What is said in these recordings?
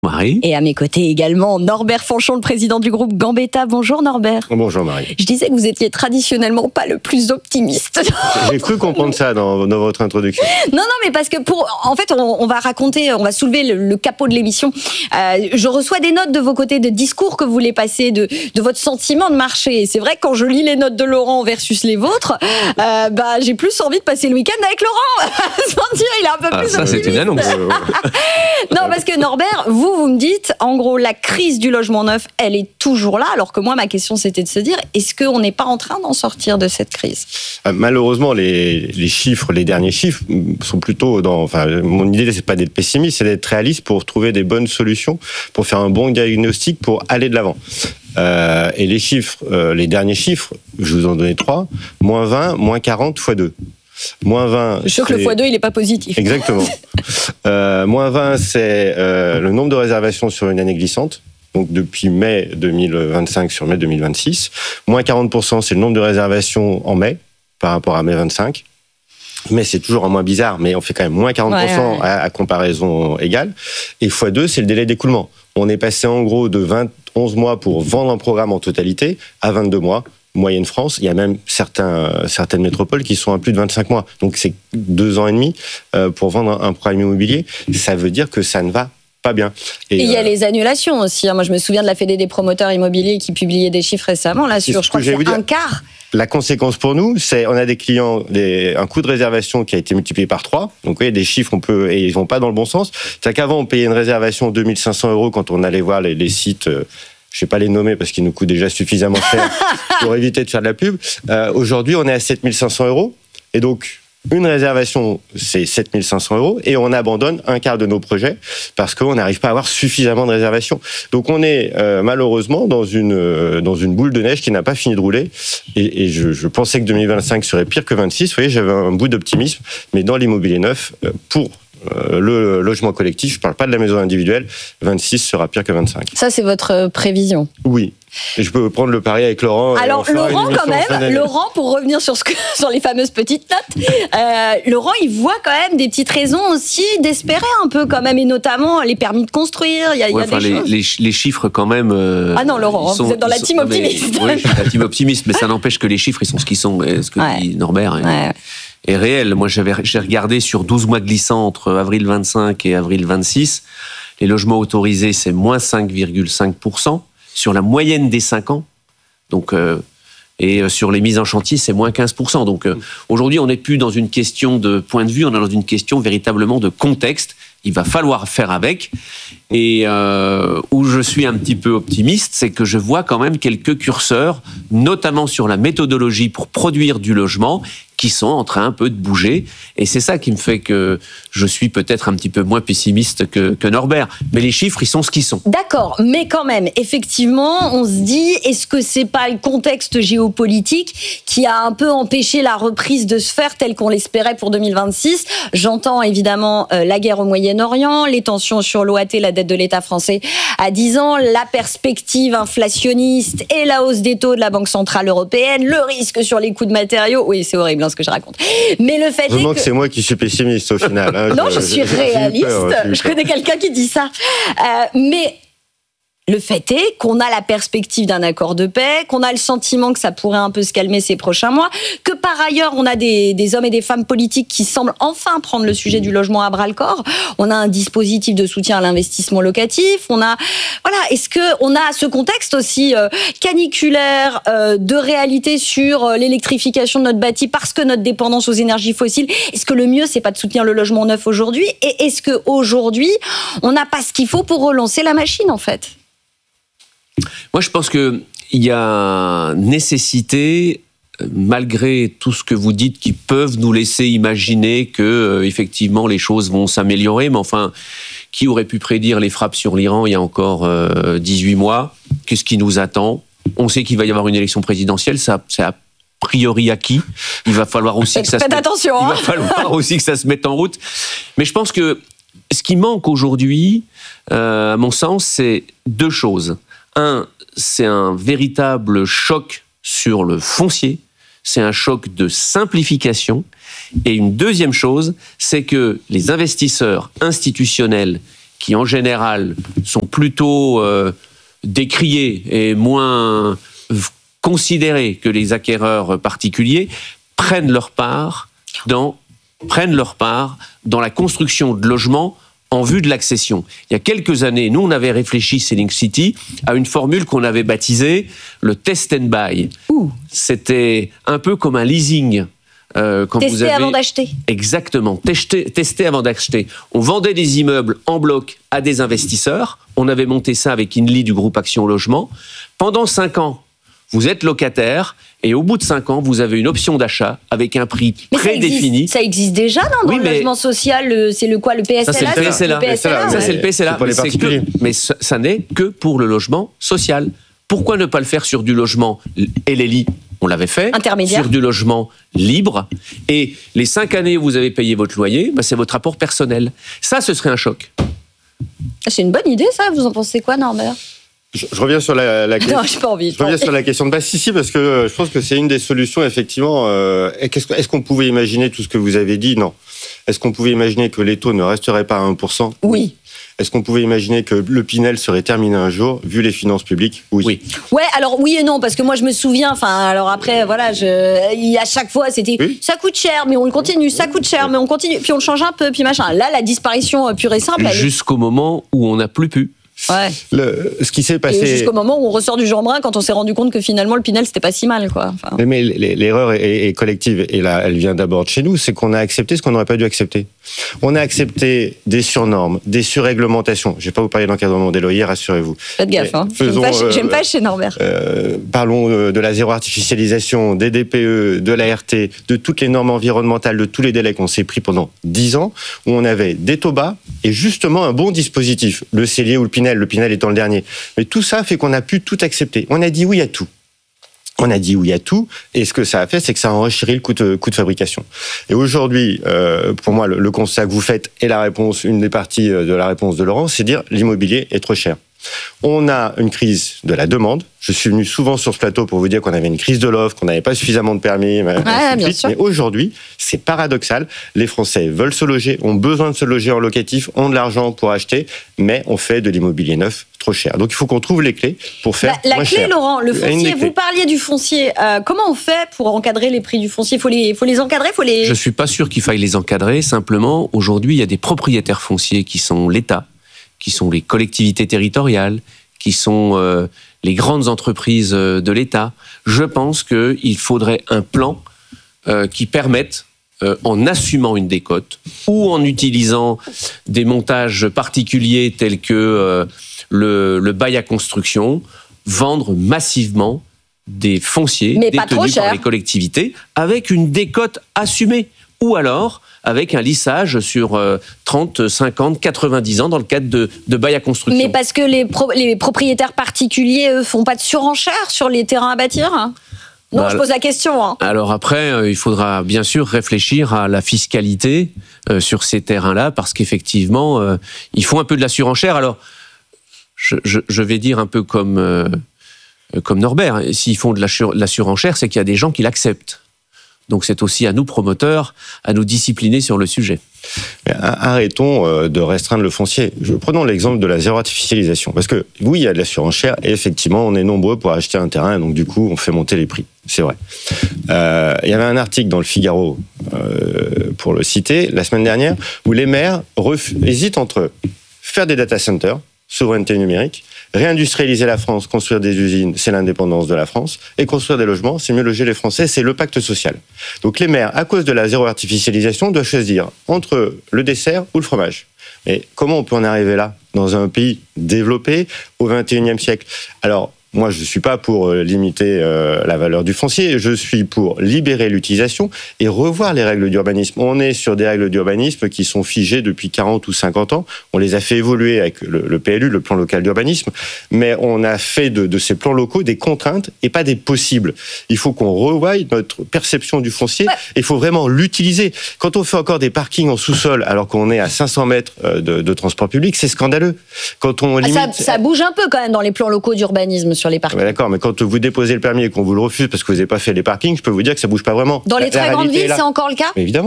Marie. Et à mes côtés également, Norbert Fanchon, le président du groupe Gambetta. Bonjour Norbert. Bonjour Marie. Je disais que vous étiez traditionnellement pas le plus optimiste. J'ai cru comprendre ça dans votre introduction. Non, mais parce que en fait, on va soulever le capot de l'émission. Je reçois des notes de vos côtés, de discours que vous voulez passer, de votre sentiment de marché. Et c'est vrai que quand je lis les notes de Laurent versus les vôtres, j'ai plus envie de passer le week-end avec Laurent. Sans dire, il est un peu plus ça, optimiste. c'est une annonce. Non, parce que Norbert, vous me dites, en gros, la crise du logement neuf, elle est toujours là, alors que moi, ma question, c'était de se dire, est-ce qu'on n'est pas en train d'en sortir de cette crise ? Malheureusement, les derniers chiffres sont plutôt mon idée, c'est pas d'être pessimiste, c'est d'être réaliste pour trouver des bonnes solutions, pour faire un bon diagnostic, pour aller de l'avant. Et les chiffres, les derniers chiffres, je vous en donnais 3, moins 20, moins 40, x 2. Moins 20. Je suis sûr que le x2, il n'est pas positif. Exactement. Moins 20, c'est le nombre de réservations sur une année glissante. Donc depuis mai 2025 sur mai 2026. Moins 40%, c'est le nombre de réservations en mai par rapport à mai 25. Mais c'est toujours un moins bizarre, mais on fait quand même moins 40% à comparaison égale. Et x2, c'est le délai d'écoulement. On est passé en gros de 11 mois pour vendre un programme en totalité à 22 mois. Moyenne France, il y a même certaines métropoles qui sont à plus de 25 mois. Donc c'est 2 ans et demi pour vendre un programme immobilier. Ça veut dire que ça ne va pas bien. Et il y a les annulations aussi. Moi, je me souviens de la Fédé des promoteurs immobiliers qui publiait des chiffres récemment là sur, je crois que c'est un quart. La conséquence pour nous, c'est on a des clients, un coût de réservation qui a été multiplié par 3. Donc, vous voyez, des chiffres, et ils vont pas dans le bon sens. C'est qu'avant, on payait une réservation 2 500 € quand on allait voir les sites. Je ne vais pas les nommer parce qu'ils nous coûtent déjà suffisamment cher pour éviter de faire de la pub. Aujourd'hui, on est à 7 500 €. Et donc, une réservation, c'est 7 500 € et on abandonne un quart de nos projets parce qu'on n'arrive pas à avoir suffisamment de réservations. Donc, on est malheureusement dans une boule de neige qui n'a pas fini de rouler. Et je pensais que 2025 serait pire que 26. Vous voyez, j'avais un bout d'optimisme. Mais dans l'immobilier neuf, pour le logement collectif, je ne parle pas de la maison individuelle, 26 sera pire que 25. Ça, c'est votre prévision ? Oui. Et je peux prendre le pari avec Laurent. Alors, Laurent, quand même, pour revenir sur les fameuses petites notes, Laurent, il voit quand même des petites raisons aussi d'espérer un peu quand même, et notamment les permis de construire, il y a des choses. Les chiffres quand même... Ah non, Laurent, vous êtes dans la team optimiste. Oui, je suis dans la team optimiste, mais ça n'empêche que les chiffres, ils sont ce qu'ils sont. Ce que dit Norbert est réel. Moi, j'ai regardé sur 12 mois glissants entre avril 25 et avril 26. Les logements autorisés, c'est moins 5,5%. Sur la moyenne des 5 ans, donc, et sur les mises en chantier, c'est moins 15%. Donc aujourd'hui, on n'est plus dans une question de point de vue, on est dans une question véritablement de contexte. Il va falloir faire avec. Et où je suis un petit peu optimiste, c'est que je vois quand même quelques curseurs, notamment sur la méthodologie pour produire du logement, qui sont en train un peu de bouger. Et c'est ça qui me fait que je suis peut-être un petit peu moins pessimiste que Norbert. Mais les chiffres, ils sont ce qu'ils sont. D'accord, mais quand même, effectivement, on se dit, est-ce que c'est pas le contexte géopolitique qui a un peu empêché la reprise de se faire telle qu'on l'espérait pour 2026 ? J'entends évidemment la guerre au Moyen-Orient, les tensions sur l'OAT, la dette de l'État français à 10 ans, la perspective inflationniste et la hausse des taux de la Banque Centrale Européenne, le risque sur les coûts de matériaux. Oui, c'est horrible ce que je raconte. Mais le fait est que... c'est moi qui suis pessimiste au final. Non, je suis réaliste. Je connais quelqu'un qui dit ça. Mais le fait est qu'on a la perspective d'un accord de paix, qu'on a le sentiment que ça pourrait un peu se calmer ces prochains mois, que par ailleurs, on a des hommes et des femmes politiques qui semblent enfin prendre le sujet du logement à bras-le-corps. On a un dispositif de soutien à l'investissement locatif. Est-ce qu'on a ce contexte aussi caniculaire de réalité sur l'électrification de notre bâti parce que notre dépendance aux énergies fossiles? Est-ce que le mieux, c'est pas de soutenir le logement neuf aujourd'hui? Et est-ce qu'aujourd'hui, on n'a pas ce qu'il faut pour relancer la machine, en fait? Moi, je pense qu'il y a nécessité, malgré tout ce que vous dites, qui peuvent nous laisser imaginer que, effectivement, les choses vont s'améliorer. Mais enfin, qui aurait pu prédire les frappes sur l'Iran il y a encore 18 mois? Qu'est-ce qui nous attend? On sait qu'il va y avoir une élection présidentielle, ça c'est a priori acquis. Il va falloir aussi que ça se mette en route. Mais je pense que ce qui manque aujourd'hui, à mon sens, c'est 2 choses. Un, c'est un véritable choc sur le foncier, c'est un choc de simplification. Et une deuxième chose, c'est que les investisseurs institutionnels qui en général sont plutôt décriés et moins considérés que les acquéreurs particuliers, prennent leur part dans la construction de logements en vue de l'accession. Il y a quelques années, nous, on avait réfléchi, Selling City, à une formule qu'on avait baptisée le test and buy. C'était un peu comme un leasing. Tester avant d'acheter. Exactement, tester avant d'acheter. On vendait des immeubles en bloc à des investisseurs. On avait monté ça avec Inly du groupe Action Logement. Pendant 5 ans, vous êtes locataire et au bout de 5 ans, vous avez une option d'achat avec un prix prédéfini. Ça existe déjà dans le logement social, c'est le PSLA? Ça, c'est le PSLA. Ça, c'est le PSLA. Pour les particuliers. Mais ça n'est que pour le logement social. Pourquoi ne pas le faire sur du logement LLI? On l'avait fait sur du logement libre. Et les 5 années où vous avez payé votre loyer, c'est votre apport personnel. Ça, ce serait un choc. C'est une bonne idée, ça. Vous en pensez quoi, Norbert? Je reviens sur la question. Non, j'ai pas envie. Je reviens sur la question de base. Si, parce que je pense que c'est une des solutions, effectivement. Est-ce qu'on pouvait imaginer tout ce que vous avez dit? Non. Est-ce qu'on pouvait imaginer que les taux ne resteraient pas à 1%? Oui. Est-ce qu'on pouvait imaginer que le Pinel serait terminé un jour, vu les finances publiques? Oui. Ouais, alors oui et non, parce que moi je me souviens, alors après, voilà, à chaque fois c'était ça coûte cher, mais on le continue, ça coûte cher, mais on continue, puis on le change un peu, puis machin. Là, la disparition pure et simple. Jusqu'au moment où on n'a plus pu. Ouais. Ce qui s'est passé. Et jusqu'au moment où on ressort du Jeanbrun quand on s'est rendu compte que finalement le Pinel c'était pas si mal, quoi. Mais l'erreur est collective et là elle vient d'abord de chez nous, c'est qu'on a accepté ce qu'on n'aurait pas dû accepter. On a accepté des surnormes, des surréglementations. Je vais pas vous parler d'encadrement des loyers, rassurez-vous. Faites gaffe, hein. J'aime pas chez Norbert. Parlons de la zéro artificialisation, des DPE, de la RT, de toutes les normes environnementales, de tous les délais qu'on s'est pris pendant 10 ans, où on avait des taux bas et justement un bon dispositif, le cellier ou le Pinel étant le dernier. Mais tout ça fait qu'on a pu tout accepter. On a dit oui à tout. Et ce que ça a fait, c'est que ça a enrichi le coût de fabrication. Et aujourd'hui, pour moi, le constat que vous faites est la réponse, une des parties de la réponse de Laurent, c'est dire l'immobilier est trop cher. On a une crise de la demande. Je suis venu souvent sur ce plateau pour vous dire qu'on avait une crise de l'offre, qu'on n'avait pas suffisamment de permis. Bien sûr. Mais aujourd'hui, c'est paradoxal. Les Français veulent se loger, ont besoin de se loger en locatif, ont de l'argent pour acheter, mais on fait de l'immobilier neuf trop cher. Donc il faut qu'on trouve les clés pour faire moins cher. La clé, Laurent, le foncier, vous parliez du foncier. Comment on fait pour encadrer les prix du foncier? Faut les encadrer, Je suis pas sûr qu'il faille les encadrer. Simplement, aujourd'hui, il y a des propriétaires fonciers qui sont l'État, qui sont les collectivités territoriales, qui sont les grandes entreprises de l'État. Je pense qu'il faudrait un plan qui permette, en assumant une décote ou en utilisant des montages particuliers tels que le bail à construction, vendre massivement des fonciers détenus par les collectivités avec une décote assumée. Ou alors avec un lissage sur 30, 50, 90 ans dans le cadre de bail à construction. Mais parce que les propriétaires particuliers, eux, font pas de surenchère sur les terrains à bâtir, hein? Non, je pose la question. Hein. Alors après, il faudra bien sûr réfléchir à la fiscalité sur ces terrains-là, parce qu'effectivement, ils font un peu de la surenchère. Alors, je vais dire un peu comme Norbert, s'ils font de la surenchère, c'est qu'il y a des gens qui l'acceptent. Donc c'est aussi à nous, promoteurs, à nous discipliner sur le sujet. Mais arrêtons de restreindre le foncier. Prenons l'exemple de la zéro artificialisation. Parce que oui, il y a de la surenchère et effectivement, on est nombreux pour acheter un terrain. Donc du coup, on fait monter les prix. C'est vrai. Il y avait un article dans le Figaro, pour le citer, la semaine dernière, où les maires hésitent entre faire des data centers, souveraineté numérique, réindustrialiser la France, construire des usines, c'est l'indépendance de la France, et construire des logements, c'est mieux loger les Français, c'est le pacte social. Donc les maires, à cause de la zéro artificialisation, doivent choisir entre le dessert ou le fromage. Mais comment on peut en arriver là, dans un pays développé au XXIe siècle? Alors, moi, je ne suis pas pour limiter la valeur du foncier, je suis pour libérer l'utilisation et revoir les règles d'urbanisme. On est sur des règles d'urbanisme qui sont figées depuis 40 ou 50 ans. On les a fait évoluer avec le PLU, le plan local d'urbanisme, mais on a fait de ces plans locaux des contraintes et pas des possibles. Il faut qu'on revoie notre perception du foncier et il faut vraiment l'utiliser. Quand on fait encore des parkings en sous-sol alors qu'on est à 500 mètres de transport public, c'est scandaleux. Quand on limite... ça bouge un peu quand même dans les plans locaux d'urbanisme sur les parkings. Ouais, d'accord, mais quand vous déposez le permis et qu'on vous le refuse parce que vous n'avez pas fait les parkings, je peux vous dire que ça bouge pas vraiment. Dans les très grandes villes, c'est encore le cas ? Mais évidemment.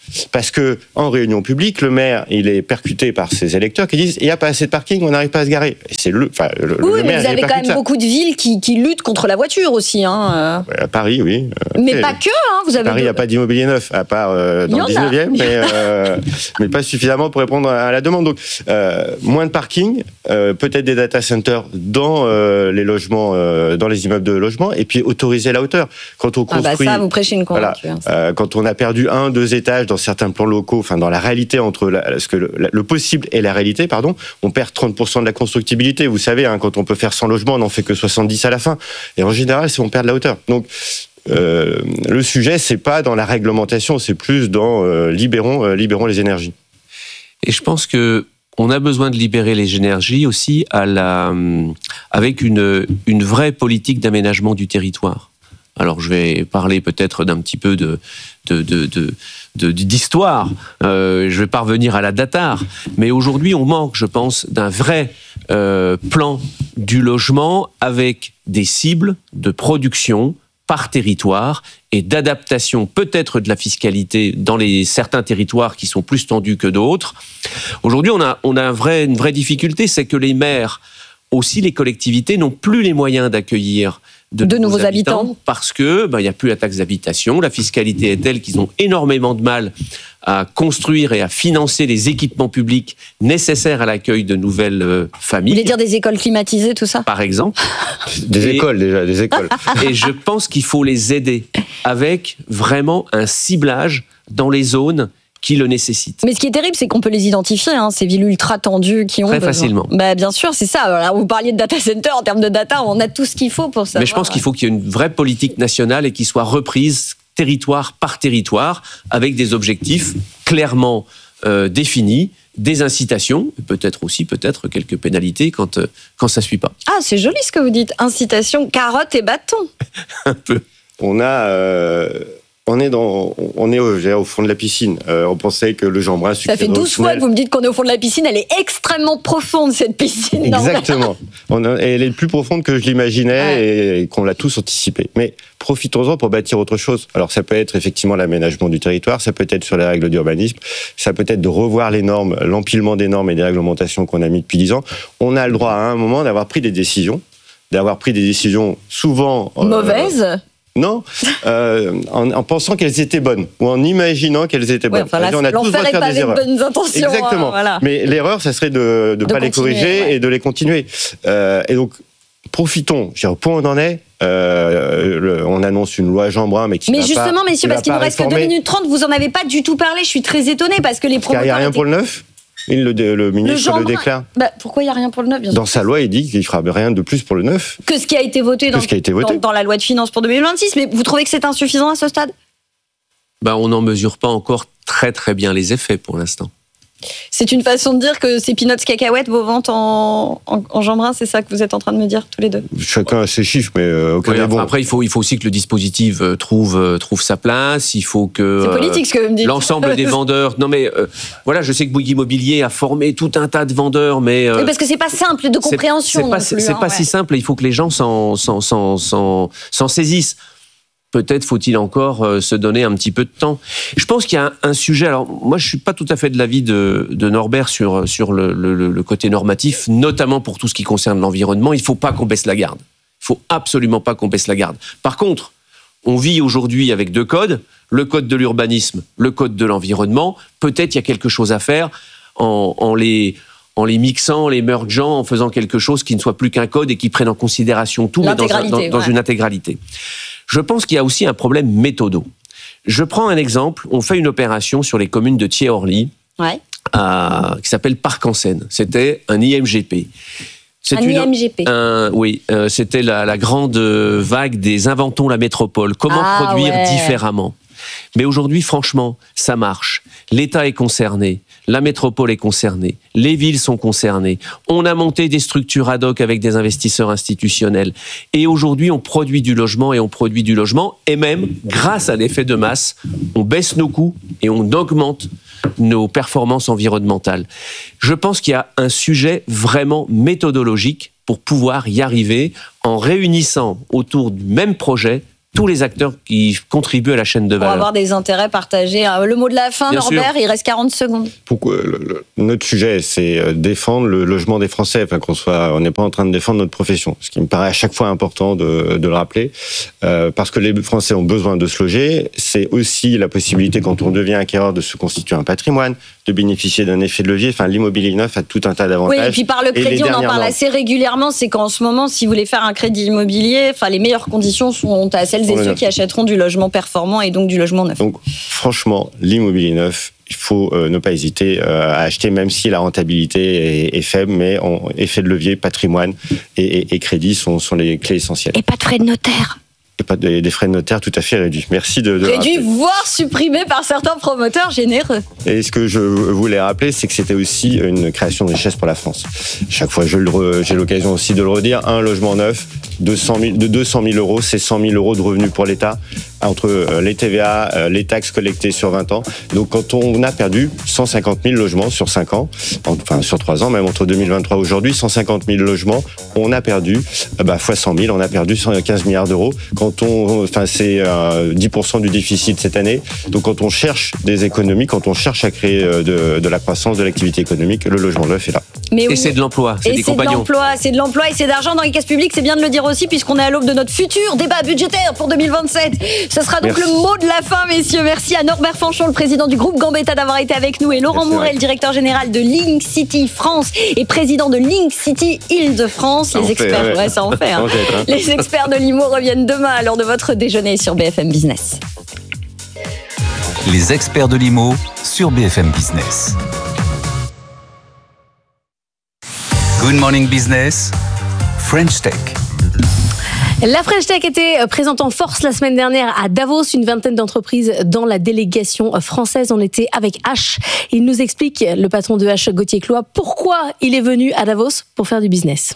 Parce que en réunion publique, le maire, il est percuté par ses électeurs qui disent il n'y a pas assez de parking, on n'arrive pas à se garer. Et c'est le oui, mais maire, vous avez quand même beaucoup de villes qui luttent contre la voiture aussi. À Paris, oui. Mais pas que. Vous avez Paris, il n'y a pas d'immobilier neuf, à part dans le 19e, mais pas suffisamment pour répondre à la demande. Donc, moins de parking, peut-être des data centers dans les logements, dans les immeubles de logement, et puis autoriser la hauteur. Quand on construit, ça, vous prêchez une convaincue. Voilà, quand on a perdu 1-2 étages dans certains plans locaux, enfin dans la réalité entre le possible et la réalité, on perd 30% de la constructibilité. Vous savez, quand on peut faire 100 logements, on n'en fait que 70 à la fin. Et en général, c'est on perd de la hauteur. Donc, le sujet, c'est pas dans la réglementation, c'est plus dans libérons les énergies. Et je pense que on a besoin de libérer les énergies aussi avec une vraie politique d'aménagement du territoire. Alors, je vais parler peut-être d'un petit peu d'histoire. Je vais pas revenir à la datar. Mais aujourd'hui, on manque, je pense, d'un vrai plan du logement avec des cibles de production par territoire et d'adaptation peut-être de la fiscalité dans certains territoires qui sont plus tendus que d'autres. Aujourd'hui, on a une vraie difficulté, c'est que les maires, aussi les collectivités, n'ont plus les moyens d'accueillir de nouveaux habitants parce que il y a plus la taxe d'habitation, la fiscalité est telle qu'ils ont énormément de mal à construire et à financer les équipements publics nécessaires à l'accueil de nouvelles familles. Vous voulez dire des écoles climatisées, tout ça ? Par exemple. Des écoles. Et je pense qu'il faut les aider avec vraiment un ciblage dans les zones qui le nécessitent. Mais ce qui est terrible, c'est qu'on peut les identifier, ces villes ultra tendues qui ont très facilement. Bien sûr, c'est ça. Alors, vous parliez de data center, en termes de data, on a tout ce qu'il faut pour ça. Mais je pense qu'il faut qu'il y ait une vraie politique nationale et qui soit reprise territoire par territoire avec des objectifs clairement définis, des incitations, peut-être quelques pénalités quand ça suit pas. Ah, c'est joli ce que vous dites. Incitation, carotte et bâton. Un peu. On est au fond de la piscine. On pensait que le Jean Brun... Ça fait 12 fois que vous me dites qu'on est au fond de la piscine. Elle est extrêmement profonde, cette piscine. Exactement. Elle est plus profonde que je l'imaginais et qu'on l'a tous anticipé. Mais profitons-en pour bâtir autre chose. Alors ça peut être effectivement l'aménagement du territoire, ça peut être sur les règles d'urbanisme, ça peut être de revoir les normes, l'empilement des normes et des réglementations qu'on a mis depuis 10 ans. On a le droit à un moment d'avoir pris des décisions souvent... mauvaises. Non, en pensant qu'elles étaient bonnes ou en imaginant qu'elles étaient bonnes. On a tous le droit de faire des erreurs. Bonnes intentions. Exactement. Voilà. Mais l'erreur, ça serait de pas les corriger et de les continuer. Et donc, profitons. Au point où on en est, on annonce une loi Jean Brun, mais justement, messieurs, parce qu'il nous reste que 2 minutes 30, vous en avez pas du tout parlé. Je suis très étonnée parce que les promoteurs. Il n'y a rien pour le 9 ? Le ministre le déclare. Pourquoi il n'y a rien pour le 9 bien sûr. Dans sa loi, il dit qu'il ne fera rien de plus pour le 9. Que ce qui a été voté dans la loi de finances pour 2026. Mais vous trouvez que c'est insuffisant à ce stade ? On n'en mesure pas encore très très bien les effets pour l'instant. C'est une façon de dire que c'est peanuts cacahuètes vos ventes en Jean Brun, c'est ça que vous êtes en train de me dire tous les deux ? Chacun a ses chiffres, mais après, il faut aussi que le dispositif trouve sa place. Il faut que c'est politique ce que vous me dites. L'ensemble des vendeurs. Non mais je sais que Bouygues Immobilier a formé tout un tas de vendeurs, mais oui, parce que c'est pas simple de compréhension. C'est pas si simple. Il faut que les gens s'en saisissent. Peut-être faut-il encore se donner un petit peu de temps. Je pense qu'il y a un sujet. Alors moi, je suis pas tout à fait de l'avis de Norbert sur le côté normatif, notamment pour tout ce qui concerne l'environnement. Il faut pas qu'on baisse la garde. Il faut absolument pas qu'on baisse la garde. Par contre, on vit aujourd'hui avec 2 codes, le code de l'urbanisme, le code de l'environnement. Peut-être il y a quelque chose à faire en les mixant, les mergeant, en faisant quelque chose qui ne soit plus qu'un code et qui prenne en considération tout, mais dans une intégralité. Je pense qu'il y a aussi un problème méthodo. Je prends un exemple. On fait une opération sur les communes de Thiers-Orly, qui s'appelle Parc en Seine. C'était un IMGP. IMGP. C'était la grande vague des inventons la métropole. Comment produire différemment ? Mais aujourd'hui, franchement, ça marche. L'État est concerné, la métropole est concernée, les villes sont concernées. On a monté des structures ad hoc avec des investisseurs institutionnels. Et aujourd'hui, on produit du logement. Et même, grâce à l'effet de masse, on baisse nos coûts et on augmente nos performances environnementales. Je pense qu'il y a un sujet vraiment méthodologique pour pouvoir y arriver en réunissant autour du même projet tous les acteurs qui contribuent à la chaîne de valeur. Pour avoir des intérêts partagés. Le mot de la fin, Bien Norbert, sûr. il reste 40 secondes. Pourquoi notre sujet, c'est défendre le logement des Français, enfin on n'est pas en train de défendre notre profession, ce qui me paraît à chaque fois important de le rappeler, parce que les Français ont besoin de se loger. C'est aussi la possibilité, quand on devient acquéreur, de se constituer un patrimoine, de bénéficier d'un effet de levier. Enfin, l'immobilier neuf a tout un tas d'avantages. Oui, et puis par le crédit, on en parle assez régulièrement, c'est qu'en ce moment, si vous voulez faire un crédit immobilier, enfin, les meilleures conditions sont à celles et ceux qui achèteront du logement performant et donc du logement neuf. Donc, franchement, l'immobilier neuf, il faut ne pas hésiter à acheter, même si la rentabilité est faible, mais effet de levier, patrimoine et crédit sont les clés essentielles. Et pas de frais de notaire. Et pas des frais de notaire tout à fait réduits. Merci de réduits, voire supprimés par certains promoteurs généreux. Et ce que je voulais rappeler, c'est que c'était aussi une création de richesse pour la France. Chaque fois, j'ai l'occasion aussi de le redire, un logement neuf, de 200 000 euros, c'est 100 000 euros de revenus pour l'État, entre les TVA, les taxes collectées sur 20 ans. Donc quand on a perdu 150 000 logements sur 5 ans, enfin sur 3 ans, même entre 2023 et aujourd'hui, 150 000 logements, on a perdu, fois 100 000, on a perdu 15 milliards d'euros. C'est 10% du déficit cette année. Donc quand on cherche des économies, quand on cherche à créer de la croissance, de l'activité économique, le logement neuf est là. Et c'est de l'emploi, c'est des compagnons. C'est de l'emploi et c'est d'argent dans les caisses publiques, c'est bien de le dire aussi, puisqu'on est à l'aube de notre futur débat budgétaire pour 2027. Ce sera donc le mot de la fin, messieurs. Merci à Norbert Fanchon, le président du groupe Gambetta, d'avoir été avec nous, et Laurent Mourel, directeur général de Link City France et président de Link City Île-de-France. Les experts, ça en fait. Les experts de l'IMO reviennent demain lors de votre déjeuner sur BFM Business. Les experts de l'IMO sur BFM Business. Good Morning Business, French Tech. La French Tech était présente en force la semaine dernière à Davos, une vingtaine d'entreprises dans la délégation française. On était avec H. Il nous explique, le patron de H, Gauthier Cloy, pourquoi il est venu à Davos pour faire du business.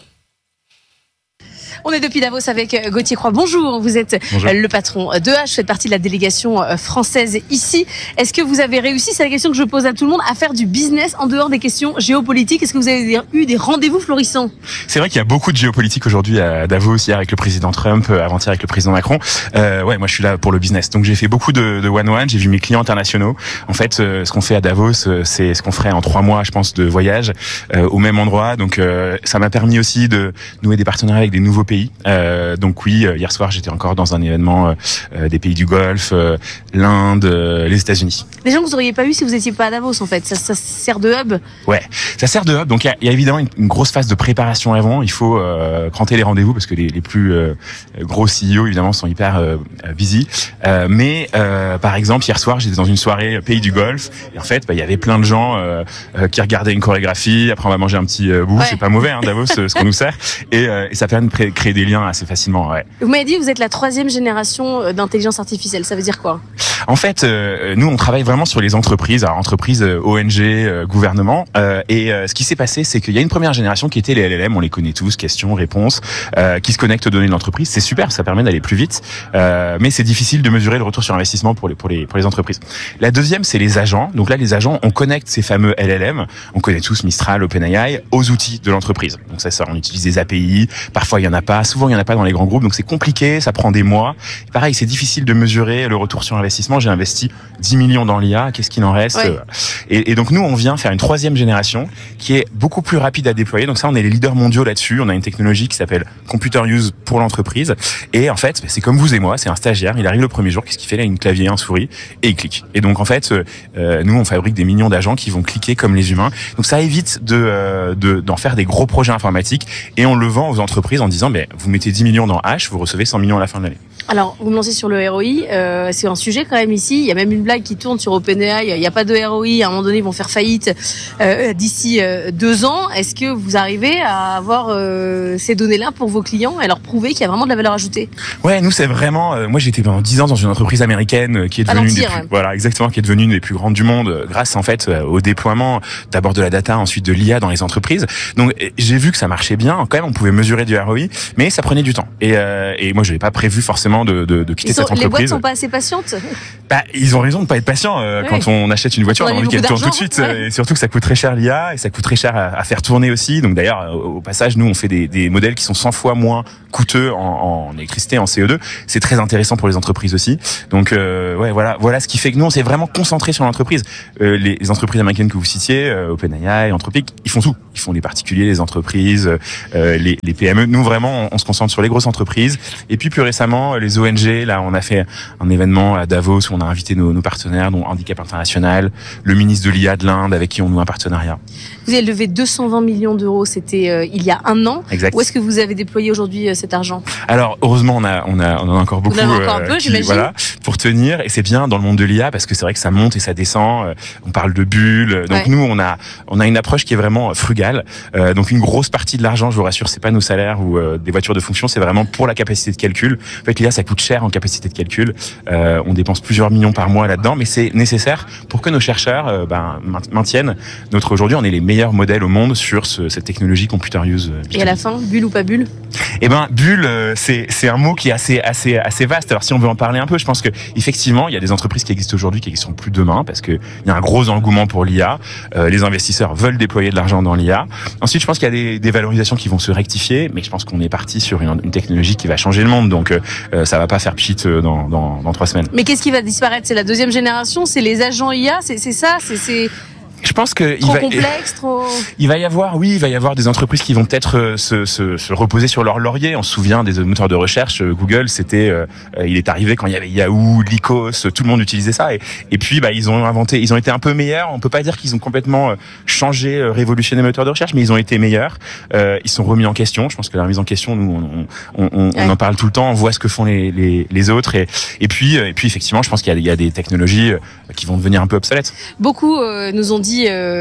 On est depuis Davos avec Gauthier Cloy. Bonjour, vous êtes le patron de H, vous faites partie de la délégation française ici. Est-ce que vous avez réussi, c'est la question que je pose à tout le monde, à faire du business en dehors des questions géopolitiques? Est-ce que vous avez eu des rendez-vous florissants? C'est vrai qu'il y a beaucoup de géopolitique aujourd'hui à Davos, hier avec le président Trump, avant-hier avec le président Macron. Moi je suis là pour le business. Donc j'ai fait beaucoup de one-one, j'ai vu mes clients internationaux. En fait, ce qu'on fait à Davos, c'est ce qu'on ferait en 3 mois, je pense, de voyage au même endroit. Donc ça m'a permis aussi de nouer des partenariats avec des nouveaux pays. Donc oui, hier soir j'étais encore dans un événement des pays du Golfe, l'Inde, les États-Unis. Des gens que vous n'auriez pas eu si vous n'étiez pas à Davos en fait. Ça sert de hub. Ouais, ça sert de hub. Donc il y a évidemment une grosse phase de préparation avant. Il faut cranter les rendez-vous parce que les plus gros CEO évidemment sont hyper busy. Mais par exemple hier soir j'étais dans une soirée pays du Golfe et en fait il y avait plein de gens qui regardaient une chorégraphie. Après on va manger un petit bout. Ouais. C'est pas mauvais Davos ce qu'on nous sert et ça permet de créer des liens assez facilement. Ouais. Vous m'avez dit que vous êtes la 3e génération d'intelligence artificielle. Ça veut dire quoi? En fait, nous on travaille vraiment sur les entreprises, alors entreprises, ONG, gouvernement. Et ce qui s'est passé, c'est qu'il y a une première génération qui était les LLM, on les connaît tous, questions, réponses, qui se connectent aux données de l'entreprise. C'est super, ça permet d'aller plus vite, mais c'est difficile de mesurer le retour sur investissement pour les entreprises. La deuxième, c'est les agents. Donc là, les agents, on connecte ces fameux LLM, on connaît tous Mistral, OpenAI, aux outils de l'entreprise. Donc ça, on utilise des API. Parfois, il y en a pas. Souvent, il y en a pas dans les grands groupes. Donc c'est compliqué, ça prend des mois. Et pareil, c'est difficile de mesurer le retour sur investissement. J'ai investi 10 millions dans l'IA, qu'est-ce qu'il en reste? Ouais. Et donc nous, on vient faire une 3e génération qui est beaucoup plus rapide à déployer. Donc ça, on est les leaders mondiaux là-dessus. On a une technologie qui s'appelle Computer Use pour l'entreprise. Et en fait, c'est comme vous et moi, c'est un stagiaire. Il arrive le premier jour, qu'est-ce qu'il fait? Il a une clavier, un souris et il clique. Et donc en fait, nous, on fabrique des millions d'agents qui vont cliquer comme les humains. Donc ça évite d'en faire des gros projets informatiques et on le vend aux entreprises en disant, vous mettez 10 millions dans H, vous recevez 100 millions à la fin de l'année. Alors, vous me lancez sur le ROI, c'est un sujet quand même ici. Il y a même une blague qui tourne sur OpenAI. Il n'y a pas de ROI. À un moment donné, ils vont faire faillite d'ici 2 ans. Est-ce que vous arrivez à avoir ces données-là pour vos clients et leur prouver qu'il y a vraiment de la valeur ajoutée? Ouais, nous c'est vraiment. Moi, j'étais pendant 10 ans dans une entreprise américaine qui est devenue qui est devenue une des plus grandes du monde, grâce en fait au déploiement d'abord de la data, ensuite de l'IA dans les entreprises. Donc, j'ai vu que ça marchait bien. Quand même, on pouvait mesurer du ROI. mais ça prenait du temps. Et moi, je n'avais pas prévu forcément de quitter cette entreprise. Les boîtes sont pas assez patientes. Ils ont raison de pas être patients. Quand on achète une voiture, on a envie qu'elle tourne tout de suite. Ouais. Et surtout que ça coûte très cher l'IA et ça coûte très cher à faire tourner aussi. Donc d'ailleurs, au passage, nous, on fait des modèles qui sont 100 fois moins coûteux en électricité, en CO2. C'est très intéressant pour les entreprises aussi. Donc voilà ce qui fait que nous, on s'est vraiment concentré sur l'entreprise. Les entreprises américaines que vous citiez, OpenAI, Anthropic, ils font tout. Ils font les particuliers, les entreprises, les PME. Nous, vraiment, on se concentre sur les grosses entreprises. Et puis plus récemment, les ONG. Là, on a fait un événement à Davos où on a invité nos partenaires, dont Handicap International, le ministre de l'IA de l'Inde, avec qui on noue un partenariat. Vous avez levé 220 millions d'euros, c'était il y a un an. Exact. Où est-ce que vous avez déployé aujourd'hui cet argent ? Alors, heureusement, on en a encore beaucoup. Vous en avez encore un peu, j'imagine. Voilà, pour tenir. Et c'est bien dans le monde de l'IA parce que c'est vrai que ça monte et ça descend. On parle de bulles. Donc nous, on a une approche qui est vraiment frugale. Donc une grosse partie de l'argent, je vous rassure, c'est pas nos salaires ou des voitures de fonction, c'est vraiment pour la capacité de calcul. En fait, l'IA, ça coûte cher en capacité de calcul. On dépense plusieurs millions par mois là-dedans, mais c'est nécessaire pour que nos chercheurs maintiennent aujourd'hui, on est les meilleurs modèles au monde sur cette technologie computer use. Et à la fin, bulle ou pas bulle ? Eh ben, bulle, c'est un mot qui est assez vaste. Alors si on veut en parler un peu, je pense que effectivement, il y a des entreprises qui existent aujourd'hui qui n'existeront plus demain parce que il y a un gros engouement pour l'IA. Les investisseurs veulent déployer de l'argent dans l'IA. Ensuite, je pense qu'il y a des valorisations qui vont se rectifier, mais je pense qu'on est parti sur une technologie qui va changer le monde. Donc ça va pas faire pchit dans 3 semaines. Mais qu'est-ce qui va disparaître ? C'est la deuxième génération, c'est les agents IA, c'est ça, c'est Je pense que il va y avoir des entreprises qui vont peut-être se reposer sur leur laurier. On se souvient des moteurs de recherche. Google, il est arrivé quand il y avait Yahoo, Lycos, tout le monde utilisait ça. Et puis, ils ont été un peu meilleurs. On peut pas dire qu'ils ont complètement changé, révolutionné les moteurs de recherche, mais ils ont été meilleurs. Ils sont remis en question. Je pense que la remise en question, nous, on en parle tout le temps. On voit ce que font les autres. Et puis, effectivement, je pense qu'il y a des technologies qui vont devenir un peu obsolètes. Beaucoup nous ont dit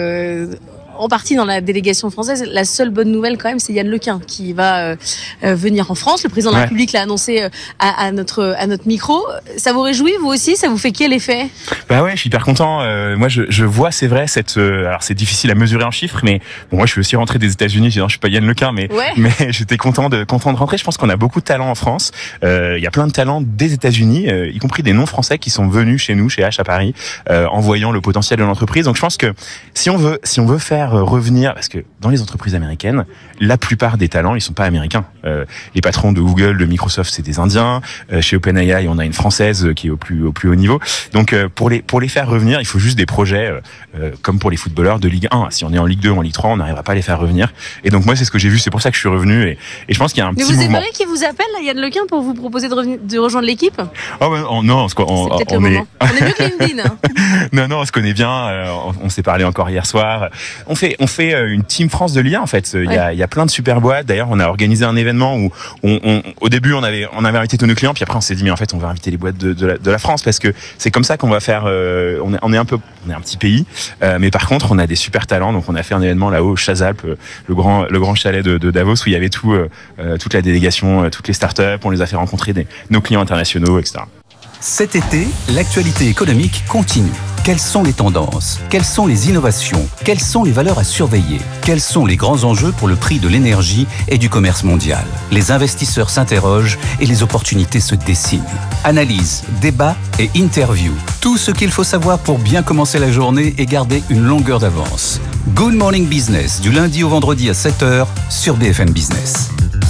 en partie dans la délégation française, la seule bonne nouvelle quand même, c'est Yann Lequin qui va venir en France. Le président de la République l'a annoncé à notre micro. Ça vous réjouit, vous aussi ? Ça vous fait quel effet ? Bah ouais, je suis hyper content. Moi, je vois, c'est vrai, alors c'est difficile à mesurer en chiffres, mais bon, moi, je suis aussi rentré des États-Unis. Je suis pas Yann Lequin, mais j'étais content de rentrer. Je pense qu'on a beaucoup de talent en France. Il y a plein de talents des États-Unis, y compris des non-français qui sont venus chez nous, chez H à Paris, en voyant le potentiel de l'entreprise. Donc, je pense que si on veut faire revenir, parce que dans les entreprises américaines, la plupart des talents, ils sont pas américains. Les patrons de Google, de Microsoft, c'est des Indiens. Chez OpenAI, on a une Française qui est au plus haut niveau. Donc, pour les faire revenir, il faut juste des projets comme pour les footballeurs de Ligue 1. Si on est en Ligue 2 ou en Ligue 3, on n'arrivera pas à les faire revenir. Et donc, moi, c'est ce que j'ai vu. C'est pour ça que je suis revenu. Et je pense qu'il y a un petit mouvement. Mais vous aimeriez qu'il vous appelle, là, Yann Lequin, pour vous proposer de rejoindre l'équipe ? Non, c'est peut-être le moment. On est mieux que LinkedIn. Non, on se connaît bien. On s'est parlé encore hier soir. On fait une Team France de l'IA en fait. Il y a plein de super boîtes. D'ailleurs, on a organisé un événement où au début on avait invité tous nos clients, puis après on s'est dit mais en fait on va inviter les boîtes de la France parce que c'est comme ça qu'on va faire. On est un petit pays, mais par contre on a des super talents. Donc on a fait un événement là-haut, Chazalp, le grand chalet de Davos où il y avait toute la délégation, toutes les startups. On les a fait rencontrer nos clients internationaux, etc. Cet été, l'actualité économique continue. Quelles sont les tendances ? Quelles sont les innovations ? Quelles sont les valeurs à surveiller ? Quels sont les grands enjeux pour le prix de l'énergie et du commerce mondial ? Les investisseurs s'interrogent et les opportunités se dessinent. Analyse, débat et interview. Tout ce qu'il faut savoir pour bien commencer la journée et garder une longueur d'avance. Good Morning Business, du lundi au vendredi à 7h sur BFM Business.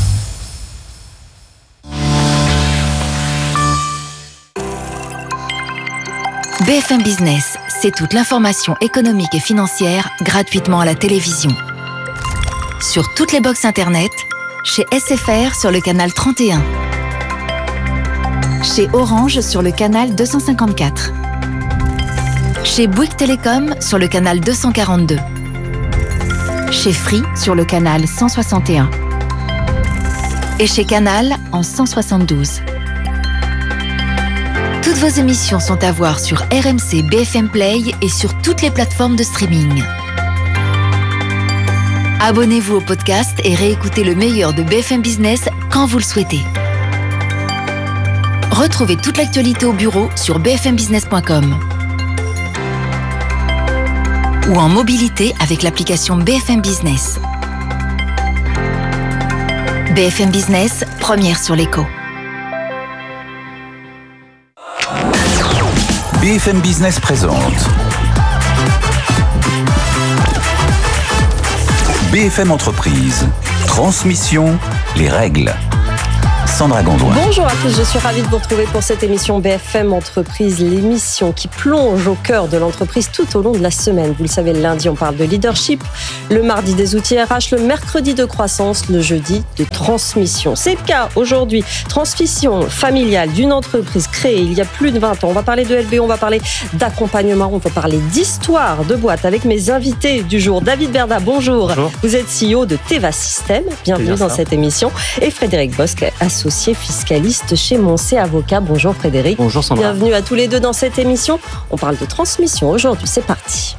BFM Business, c'est toute l'information économique et financière gratuitement à la télévision. Sur toutes les box internet, chez SFR sur le canal 31, chez Orange sur le canal 254, chez Bouygues Télécom sur le canal 242, chez Free sur le canal 161 et chez Canal en 172. Toutes vos émissions sont à voir sur RMC BFM Play et sur toutes les plateformes de streaming. Abonnez-vous au podcast et réécoutez le meilleur de BFM Business quand vous le souhaitez. Retrouvez toute l'actualité au bureau sur bfmbusiness.com ou en mobilité avec l'application BFM Business. BFM Business, première sur l'écho. BFM Business présente BFM Entreprise. Transmission, les règles. Sandra Gondouin. Bonjour à tous, je suis ravie de vous retrouver pour cette émission BFM Entreprise, l'émission qui plonge au cœur de l'entreprise tout au long de la semaine. Vous le savez, le lundi, on parle de leadership, le mardi des outils RH, le mercredi de croissance, le jeudi de transmission. C'est le cas aujourd'hui. Transmission familiale d'une entreprise créée il y a plus de 20 ans. On va parler de LBO, on va parler d'accompagnement, on va parler d'histoire de boîte avec mes invités du jour. David Berda, bonjour. Bonjour. Vous êtes CEO de Teva System. Bienvenue dans cette émission. Et Frédéric Bosque, associé fiscaliste chez Moncé Avocat. Bonjour Frédéric. Bonjour Sandra. Bienvenue à tous les deux dans cette émission. On parle de transmission aujourd'hui, c'est parti.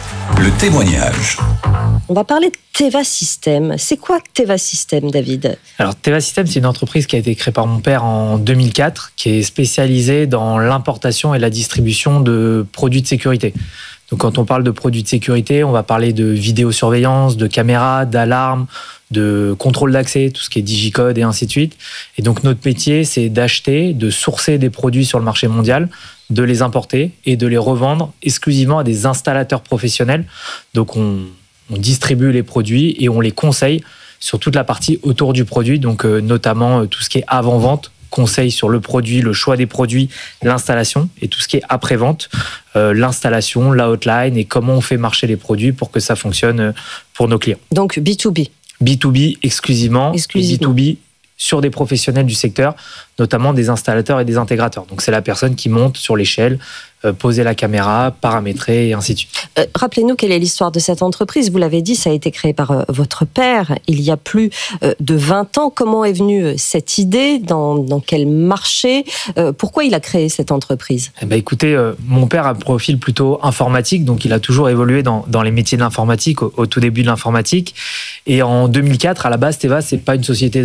Le témoignage. On va parler de Teva System. C'est quoi Teva System, David ? Alors Teva System, c'est une entreprise qui a été créée par mon père en 2004, qui est spécialisée dans l'importation et la distribution de produits de sécurité. Donc quand on parle de produits de sécurité, on va parler de vidéosurveillance, de caméras, d'alarmes, de contrôle d'accès, tout ce qui est digicode et ainsi de suite. Et donc notre métier, c'est d'acheter, de sourcer des produits sur le marché mondial, de les importer et de les revendre exclusivement à des installateurs professionnels. Donc on distribue les produits et on les conseille sur toute la partie autour du produit, donc notamment tout ce qui est avant-vente, conseil sur le produit, le choix des produits, l'installation et tout ce qui est après-vente, l'installation, la hotline et comment on fait marcher les produits pour que ça fonctionne pour nos clients. Donc B2B. B2B exclusivement. Et B2B sur des professionnels du secteur, notamment des installateurs et des intégrateurs. Donc c'est la personne qui monte sur l'échelle, poser la caméra, paramétrer et ainsi de suite. Rappelez-nous quelle est l'histoire de cette entreprise. Vous l'avez dit, ça a été créé par votre père il y a plus de 20 ans. Comment est venue cette idée ? Dans quel marché ? Pourquoi il a créé cette entreprise ? Écoutez, mon père a un profil plutôt informatique, donc il a toujours évolué dans les métiers de l'informatique, au tout début de l'informatique. Et en 2004, à la base, Teva, c'est pas une société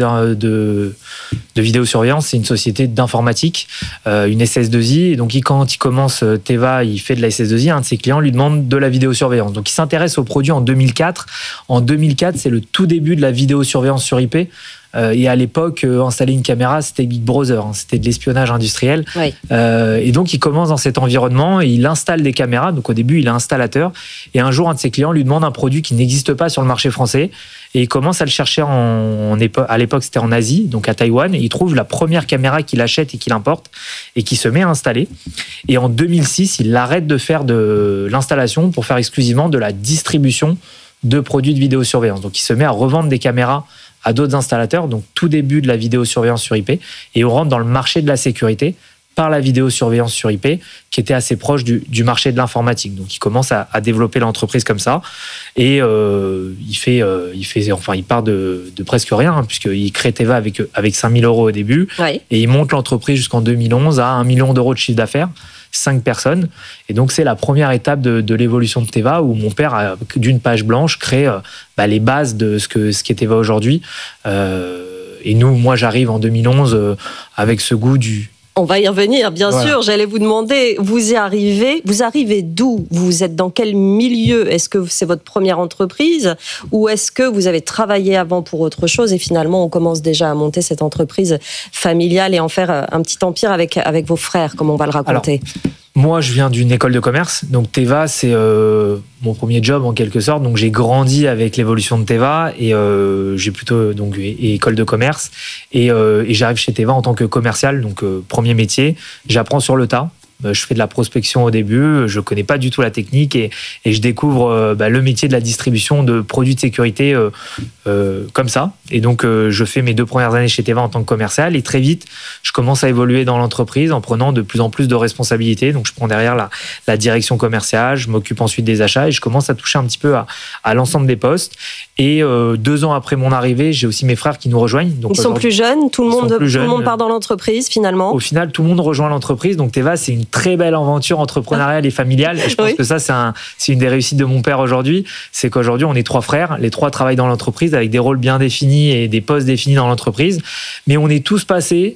de vidéosurveillance, c'est une société d'informatique, une SS2I. Et donc quand il commence Teva, il fait de la SS2I, un de ses clients lui demande de la vidéosurveillance. Donc il s'intéresse au produit en 2004. En 2004, c'est le tout début de la vidéosurveillance sur IP. Et à l'époque, installer une caméra, c'était Big Brother, c'était de l'espionnage industriel. Oui. Et donc il commence dans cet environnement et il installe des caméras. Donc au début, il est installateur. Et un jour, un de ses clients lui demande un produit qui n'existe pas sur le marché français. Et il commence à le chercher à l'époque, c'était en Asie, donc à Taïwan. Et il trouve la première caméra qu'il achète et qu'il importe et qui se met à installer. Et en 2006, il arrête de faire de l'installation pour faire exclusivement de la distribution de produits de vidéosurveillance. Donc il se met à revendre des caméras à d'autres installateurs, donc tout début de la vidéosurveillance sur IP, et on rentre dans le marché de la sécurité par la vidéosurveillance sur IP, qui était assez proche du marché de l'informatique. Donc il commence à développer l'entreprise comme ça, et il part de presque rien, puisqu'il crée Teva avec 5 000 euros au début, Oui. et il monte l'entreprise jusqu'en 2011 à 1 million d'euros de chiffre d'affaires, 5 personnes. Et donc, c'est la première étape de l'évolution de Teva où mon père, d'une page blanche, crée les bases de ce qu'est Teva aujourd'hui. Et moi, j'arrive en 2011 avec ce goût du... On va y revenir, bien Voilà. sûr. J'allais vous demander, vous arrivez d'où ? Vous êtes dans quel milieu ? Est-ce que c'est votre première entreprise ou est-ce que vous avez travaillé avant pour autre chose et finalement on commence déjà à monter cette entreprise familiale et en faire un petit empire avec vos frères, comme on va le raconter ? Moi, je viens d'une école de commerce, donc Teva, c'est mon premier job en quelque sorte. Donc, j'ai grandi avec l'évolution de Teva et j'ai plutôt donc école de commerce et j'arrive chez Teva en tant que commercial, donc premier métier. J'apprends sur le tas. Je fais de la prospection au début, je connais pas du tout la technique et je découvre le métier de la distribution de produits de sécurité comme ça. Et donc, je fais mes 2 premières années chez Teva en tant que commercial et très vite, je commence à évoluer dans l'entreprise en prenant de plus en plus de responsabilités. Donc, je prends derrière la direction commerciale, je m'occupe ensuite des achats et je commence à toucher un petit peu à l'ensemble des postes. Et 2 ans après mon arrivée, j'ai aussi mes frères qui nous rejoignent. Donc, ils sont plus jeunes, tout le monde part dans l'entreprise finalement. Au final, tout le monde rejoint l'entreprise. Donc, Teva, c'est une très belle aventure entrepreneuriale et familiale. Et je pense que ça, c'est une des réussites de mon père aujourd'hui. C'est qu'aujourd'hui, on est 3 frères. Les 3 travaillent dans l'entreprise avec des rôles bien définis et des postes définis dans l'entreprise. Mais on est tous passés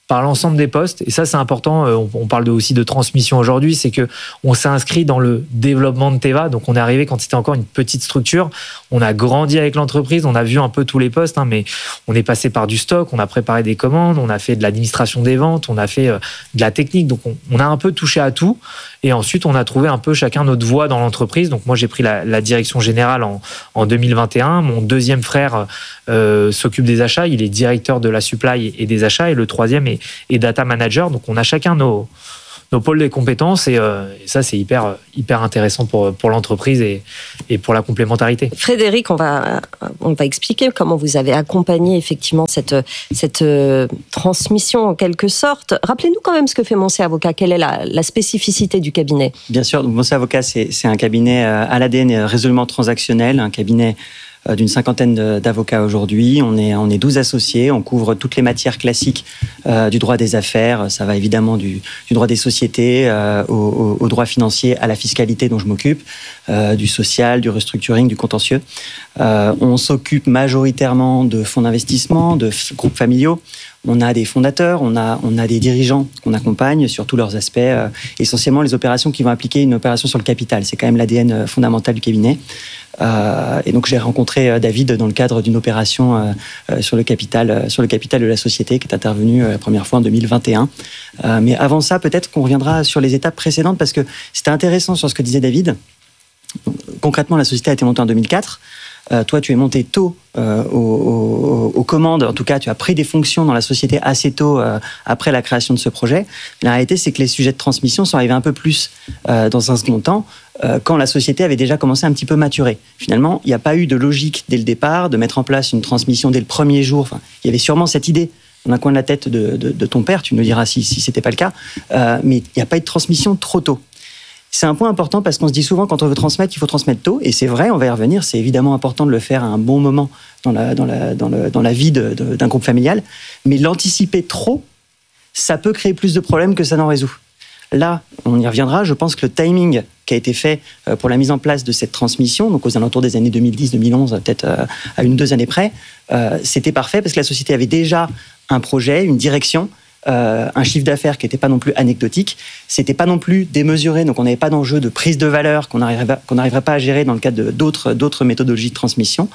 par l'ensemble des postes. Et ça, c'est important. On parle aussi de transmission aujourd'hui. C'est que on s'est inscrit dans le développement de Teva. Donc, on est arrivé quand c'était encore une petite structure. On a grandi avec l'entreprise. On a vu un peu tous les postes, mais on est passé par du stock. On a préparé des commandes. On a fait de l'administration des ventes. On a fait de la technique. Donc, on a un peu touché à tout. Et ensuite, on a trouvé un peu chacun notre voie dans l'entreprise. Donc, moi, j'ai pris la direction générale en 2021. Mon deuxième frère s'occupe des achats. Il est directeur de la supply et des achats. Et le troisième est data manager. Donc, on a chacun nos pôles de compétences et ça, c'est hyper intéressant pour l'entreprise et pour la complémentarité. Frédéric, on va expliquer comment vous avez accompagné effectivement cette transmission en quelque sorte. Rappelez-nous quand même ce que fait Moncey Avocat. Quelle est la spécificité du cabinet ? Bien sûr, donc Moncey Avocat, c'est un cabinet à l'ADN résolument transactionnel, un cabinet d'une 50aine d'avocats aujourd'hui. On est 12 associés, on couvre toutes les matières classiques du droit des affaires. Ça va évidemment du droit des sociétés au droit financier, à la fiscalité dont je m'occupe, du social, du restructuring, du contentieux. On s'occupe majoritairement de fonds d'investissement, de groupes familiaux. On a des fondateurs, on a des dirigeants qu'on accompagne sur tous leurs aspects, essentiellement les opérations qui vont impliquer une opération sur le capital. C'est quand même l'ADN fondamental du cabinet. Et donc j'ai rencontré David dans le cadre d'une opération sur le capital de la société qui est intervenue la première fois en 2021. Mais avant ça, peut-être qu'on reviendra sur les étapes précédentes parce que c'était intéressant sur ce que disait David. Concrètement, la société a été montée en 2004. Toi, tu es monté tôt aux commandes. En tout cas, tu as pris des fonctions dans la société assez tôt après la création de ce projet. La réalité, c'est que les sujets de transmission sont arrivés un peu plus dans un second temps, quand la société avait déjà commencé un petit peu maturer. Finalement, il n'y a pas eu de logique dès le départ de mettre en place une transmission dès le premier jour. Enfin, il y avait sûrement cette idée dans un coin de la tête de ton père, tu me diras si ce n'était pas le cas, mais il n'y a pas eu de transmission trop tôt. C'est un point important parce qu'on se dit souvent quand on veut transmettre, il faut transmettre tôt, et c'est vrai, on va y revenir, c'est évidemment important de le faire à un bon moment dans la vie d'un groupe familial, mais l'anticiper trop, ça peut créer plus de problèmes que ça n'en résout. Là, on y reviendra, je pense que le timing qui a été fait pour la mise en place de cette transmission, donc aux alentours des années 2010-2011, peut-être à 1 ou 2 années près, c'était parfait parce que la société avait déjà un projet, une direction, un chiffre d'affaires qui n'était pas non plus anecdotique, c'était pas non plus démesuré, donc on n'avait pas d'enjeu de prise de valeur qu'on n'arriverait pas à gérer dans le cadre d'autres méthodologies de transmission.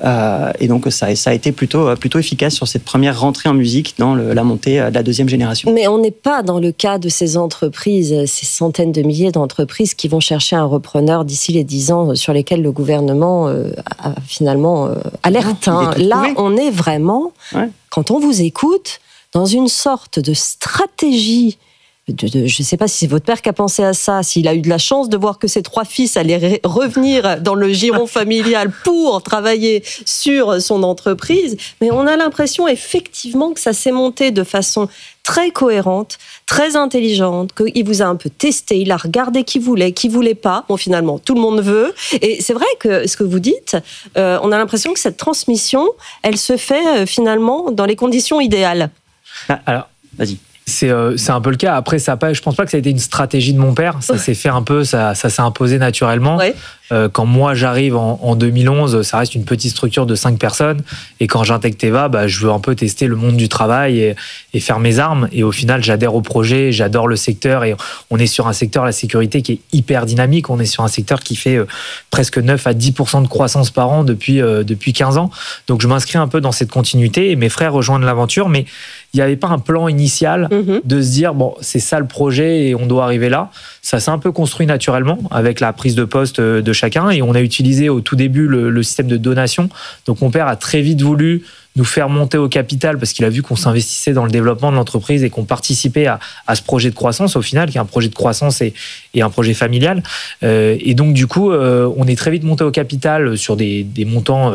Et donc ça a été plutôt efficace sur cette première rentrée en musique dans la montée de la deuxième génération. Mais on n'est pas dans le cas de ces entreprises, ces centaines de milliers d'entreprises qui vont chercher un repreneur d'ici les 10 ans sur lesquels le gouvernement a finalement alerte. Là, on est vraiment, quand on vous écoute, dans une sorte de stratégie. Je ne sais pas si c'est votre père qui a pensé à ça, s'il a eu de la chance de voir que ses 3 fils allaient revenir dans le giron familial pour travailler sur son entreprise, mais on a l'impression effectivement que ça s'est monté de façon très cohérente, très intelligente, qu'il vous a un peu testé, il a regardé qui voulait pas. Bon, finalement, tout le monde veut. Et c'est vrai que ce que vous dites, on a l'impression que cette transmission, elle se fait finalement dans les conditions idéales. Alors, vas-y. C'est un peu le cas. Après, je pense pas que ça a été une stratégie de mon père. Ça s'est fait un peu, ça s'est imposé naturellement. Ouais. Quand moi j'arrive en 2011, ça reste une petite structure de 5 personnes. Et quand j'intègre Teva, je veux un peu tester le monde du travail et faire mes armes. Et au final, j'adhère au projet, j'adore le secteur. Et on est sur un secteur, la sécurité, qui est hyper dynamique. On est sur un secteur qui fait presque 9 à 10% de croissance par an depuis 15 ans. Donc je m'inscris un peu dans cette continuité. Et mes frères rejoignent l'aventure. Mais il n'y avait pas un plan initial de se dire, bon, c'est ça le projet et on doit arriver là. Ça s'est un peu construit naturellement avec la prise de poste de chacun et on a utilisé au tout début le système de donation. Donc mon père a très vite voulu nous faire monter au capital parce qu'il a vu qu'on s'investissait dans le développement de l'entreprise et qu'on participait à ce projet de croissance au final, qui est un projet de croissance et un projet familial. Et donc du coup, on est très vite monté au capital sur des montants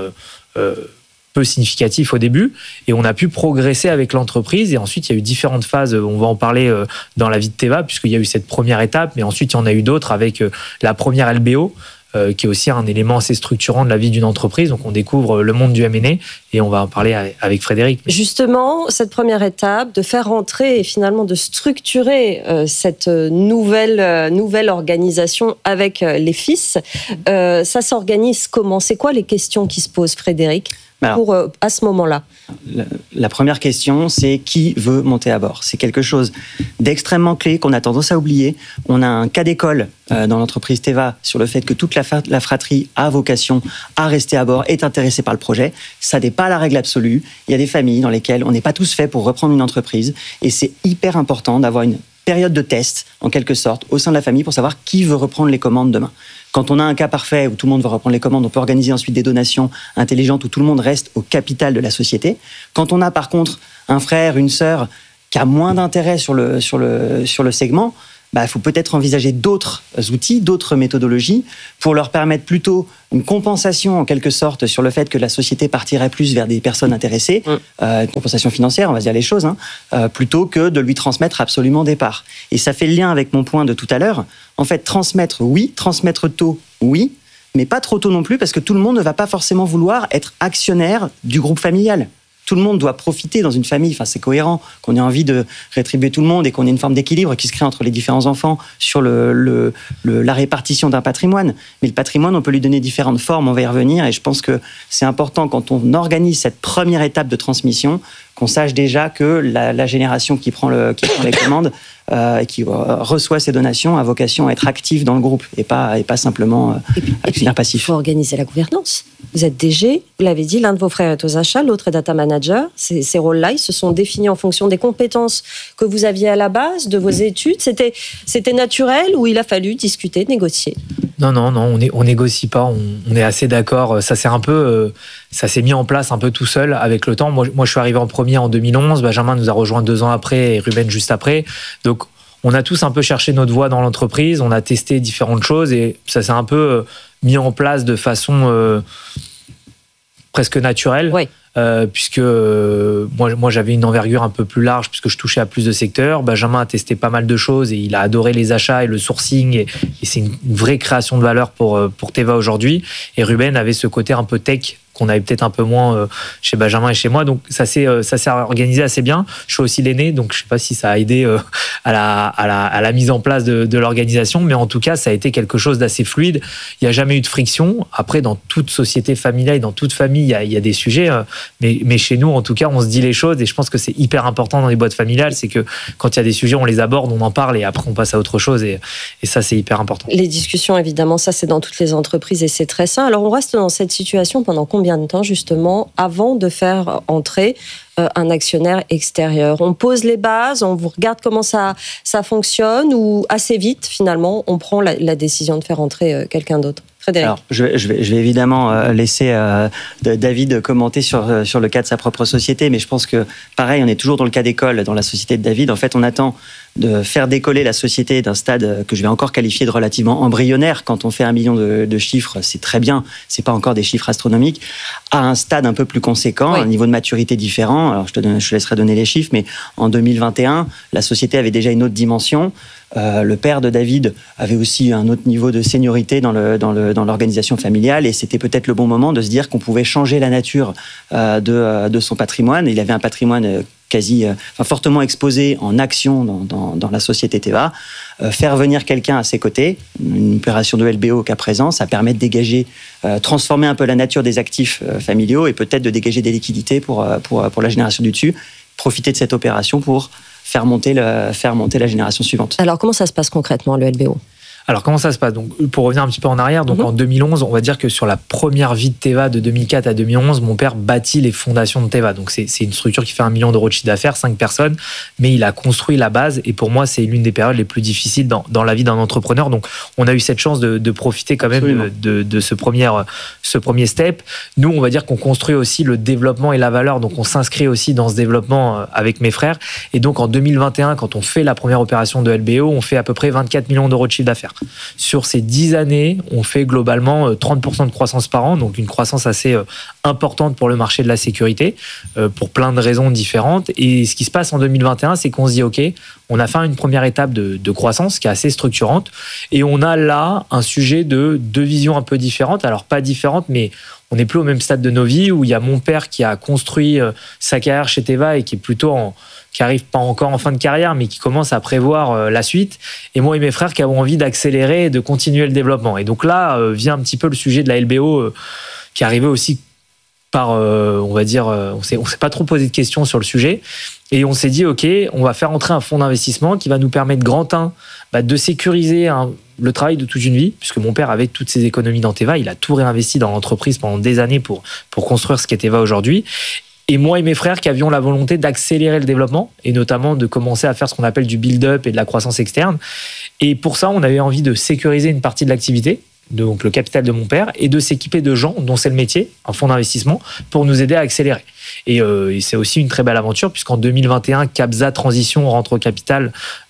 peu significatif au début et on a pu progresser avec l'entreprise et ensuite il y a eu différentes phases, on va en parler dans la vie de Teva puisqu'il y a eu cette première étape mais ensuite il y en a eu d'autres avec la première LBO qui est aussi un élément assez structurant de la vie d'une entreprise, donc on découvre le monde du M&A et on va en parler avec Frédéric. Justement, cette première étape de faire rentrer et finalement de structurer cette nouvelle organisation avec les fils, ça s'organise comment ? C'est quoi les questions qui se posent, Frédéric ? à ce moment-là? La première question, c'est qui veut monter à bord? C'est quelque chose d'extrêmement clé qu'on a tendance à oublier. On a un cas d'école dans l'entreprise Teva sur le fait que toute la fratrie a vocation à rester à bord, est intéressée par le projet. Ça n'est pas la règle absolue. Il y a des familles dans lesquelles on n'est pas tous faits pour reprendre une entreprise et c'est hyper important d'avoir une période de test, en quelque sorte, au sein de la famille pour savoir qui veut reprendre les commandes demain. Quand on a un cas parfait où tout le monde veut reprendre les commandes, on peut organiser ensuite des donations intelligentes où tout le monde reste au capital de la société. Quand on a par contre un frère, une sœur qui a moins d'intérêt sur le segment, il faut peut-être envisager d'autres outils, d'autres méthodologies pour leur permettre plutôt une compensation en quelque sorte sur le fait que la société partirait plus vers des personnes intéressées, une compensation financière, on va dire les choses, plutôt que de lui transmettre absolument des parts. Et ça fait le lien avec mon point de tout à l'heure. En fait, transmettre tôt, oui, mais pas trop tôt non plus parce que tout le monde ne va pas forcément vouloir être actionnaire du groupe familial. Tout le monde doit profiter dans une famille, enfin c'est cohérent qu'on ait envie de rétribuer tout le monde et qu'on ait une forme d'équilibre qui se crée entre les différents enfants sur la répartition d'un patrimoine. Mais le patrimoine, on peut lui donner différentes formes, on va y revenir et je pense que c'est important quand on organise cette première étape de transmission qu'on sache déjà que la génération qui prend les commandes et qui reçoit ces donations a vocation à être active dans le groupe et pas simplement actionnaire passif. Il faut organiser la gouvernance. Vous êtes DG, vous l'avez dit, l'un de vos frères est aux achats, l'autre est data manager. Ces rôles-là, ils se sont définis en fonction des compétences que vous aviez à la base, de vos études. C'était naturel ou il a fallu discuter, négocier? Non, on négocie pas. On est assez d'accord. Ça s'est mis en place un peu tout seul avec le temps. Moi, je suis arrivé en premier en 2011. Benjamin nous a rejoint 2 ans après et Ruben juste après. Donc, on a tous un peu cherché notre voie dans l'entreprise. On a testé différentes choses et ça s'est un peu mis en place de façon presque naturelle. Oui. Puisque moi j'avais une envergure un peu plus large puisque je touchais à plus de secteurs. Benjamin a testé pas mal de choses et il a adoré les achats et le sourcing et c'est une vraie création de valeur pour Teva aujourd'hui. Et Ruben avait ce côté un peu tech qu'on avait peut-être un peu moins chez Benjamin et chez moi. Donc ça s'est organisé assez bien. Je suis aussi l'aîné, donc je sais pas si ça a aidé à la mise en place de l'organisation, mais en tout cas ça a été quelque chose d'assez fluide. Il n'y a jamais eu de friction. Après, dans toute société familiale, dans toute famille, il y a des sujets, mais chez nous en tout cas on se dit les choses et je pense que c'est hyper important dans les boîtes familiales, c'est que quand il y a des sujets on les aborde, on en parle et après on passe à autre chose et ça c'est hyper important. Les discussions évidemment, ça c'est dans toutes les entreprises et c'est très sain. Alors on reste dans cette situation pendant combien de temps justement avant de faire entrer un actionnaire extérieur? On pose les bases, on vous regarde comment ça fonctionne ou assez vite finalement on prend la décision de faire entrer quelqu'un d'autre? Frédéric. Alors, je vais évidemment laisser David commenter sur le cas de sa propre société, mais je pense que pareil, on est toujours dans le cas d'école, dans la société de David. En fait, on attend de faire décoller la société d'un stade que je vais encore qualifier de relativement embryonnaire. Quand on fait 1 million de chiffres, c'est très bien, c'est pas encore des chiffres astronomiques, à un stade un peu plus conséquent, un niveau de maturité différent. Alors, je te laisserai donner les chiffres, mais en 2021, la société avait déjà une autre dimension. Le père de David avait aussi un autre niveau de seniorité dans l'organisation familiale et c'était peut-être le bon moment de se dire qu'on pouvait changer la nature de son patrimoine. Il avait un patrimoine fortement exposé en action dans la société Teva. Faire venir quelqu'un à ses côtés, une opération de LBO qu'à présent, ça permet de dégager, transformer un peu la nature des actifs familiaux et peut-être de dégager des liquidités pour la génération du dessus. Profiter de cette opération pour faire monter la génération suivante. Alors, comment ça se passe concrètement, le LBO ? Alors, comment ça se passe ? Donc, pour revenir un petit peu en arrière, donc en 2011, on va dire que sur la première vie de Teva, de 2004 à 2011, mon père bâtit les fondations de Teva. Donc, c'est une structure qui fait 1 million d'euros de chiffre d'affaires, 5 personnes, mais il a construit la base. Et pour moi, c'est l'une des périodes les plus difficiles dans la vie d'un entrepreneur. Donc, on a eu cette chance de profiter quand même de ce premier step. Nous, on va dire qu'on construit aussi le développement et la valeur. Donc, on s'inscrit aussi dans ce développement avec mes frères. Et donc, en 2021, quand on fait la première opération de LBO, on fait à peu près 24 millions d'euros de chiffre d'affaires. Sur ces 10 années, on fait globalement 30% de croissance par an, donc une croissance assez importante pour le marché de la sécurité, pour plein de raisons différentes. Et ce qui se passe en 2021, c'est qu'on se dit, OK, on a fait une première étape de croissance qui est assez structurante, et on a là un sujet de 2 visions un peu différentes. Alors, pas différentes, mais on n'est plus au même stade de nos vies, où il y a mon père qui a construit sa carrière chez Teva et qui est plutôt qui arrive pas encore en fin de carrière, mais qui commence à prévoir la suite. Et moi et mes frères qui avons envie d'accélérer et de continuer le développement. Et donc là, vient un petit peu le sujet de la LBO qui arrivait aussi on va dire, on s'est pas trop posé de questions sur le sujet. Et on s'est dit, OK, on va faire entrer un fonds d'investissement qui va nous permettre, grand 1, de sécuriser le travail de toute une vie, puisque mon père, avec toutes ses économies dans Teva, il a tout réinvesti dans l'entreprise pendant des années pour construire ce qu'est Teva aujourd'hui. Et moi et mes frères qui avions la volonté d'accélérer le développement, et notamment de commencer à faire ce qu'on appelle du build-up et de la croissance externe. Et pour ça, on avait envie de sécuriser une partie de l'activité, donc le capital de mon père, et de s'équiper de gens dont c'est le métier, un fonds d'investissement, pour nous aider à accélérer. Et c'est aussi une très belle aventure, puisqu'en 2021, Cabza Transition rentre au capital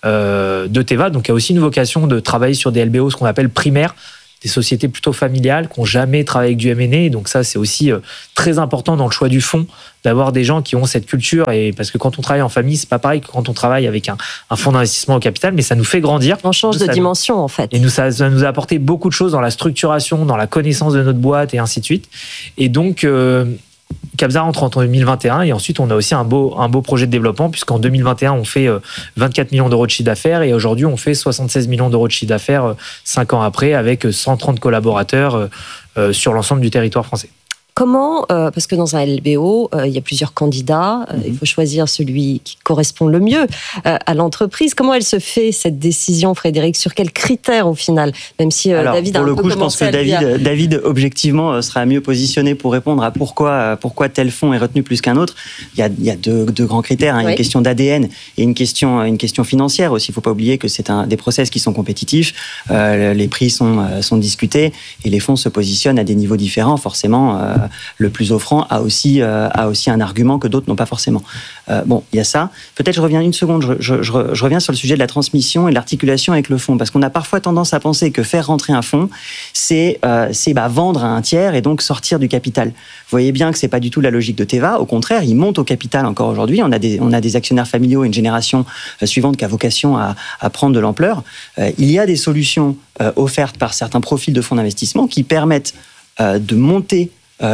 de Teva, donc il y a aussi une vocation de travailler sur des LBO, ce qu'on appelle primaires, des sociétés plutôt familiales qui n'ont jamais travaillé avec du M&A. Donc ça, c'est aussi très important dans le choix du fonds, d'avoir des gens qui ont cette culture. Et parce que quand on travaille en famille, c'est pas pareil que quand on travaille avec un fonds d'investissement au capital, mais ça nous fait grandir. On change de dimension, en fait. Et ça nous a apporté beaucoup de choses dans la structuration, dans la connaissance de notre boîte et ainsi de suite. Et donc, Cabza rentre en 2021 et ensuite on a aussi un beau projet de développement, puisqu'en 2021 on fait 24 millions d'euros de chiffre d'affaires et aujourd'hui on fait 76 millions d'euros de chiffre d'affaires 5 ans après, avec 130 collaborateurs sur l'ensemble du territoire français. Comment, parce que dans un LBO, il y a plusieurs candidats, il faut choisir celui qui correspond le mieux à l'entreprise. Comment elle se fait, cette décision, Frédéric? Sur quels critères, au final? Même si David a un peu commencé. Je pense que David, objectivement, sera mieux positionné pour répondre à pourquoi tel fonds est retenu plus qu'un autre. Il y a deux grands critères, hein. Oui. Une question d'ADN et une question financière aussi. Il ne faut pas oublier que c'est des process qui sont compétitifs, les prix sont discutés et les fonds se positionnent à des niveaux différents, forcément. Le plus offrant a aussi un argument que d'autres n'ont pas forcément. Il y a ça. Peut-être je reviens une seconde, je reviens sur le sujet de la transmission et de l'articulation avec le fonds, parce qu'on a parfois tendance à penser que faire rentrer un fonds, c'est vendre à un tiers et donc sortir du capital. Vous voyez bien que c'est pas du tout la logique de Teva. Au contraire, il monte au capital encore aujourd'hui. On a des actionnaires familiaux et une génération suivante qui a vocation à prendre de l'ampleur. Il y a des solutions offertes par certains profils de fonds d'investissement qui permettent de monter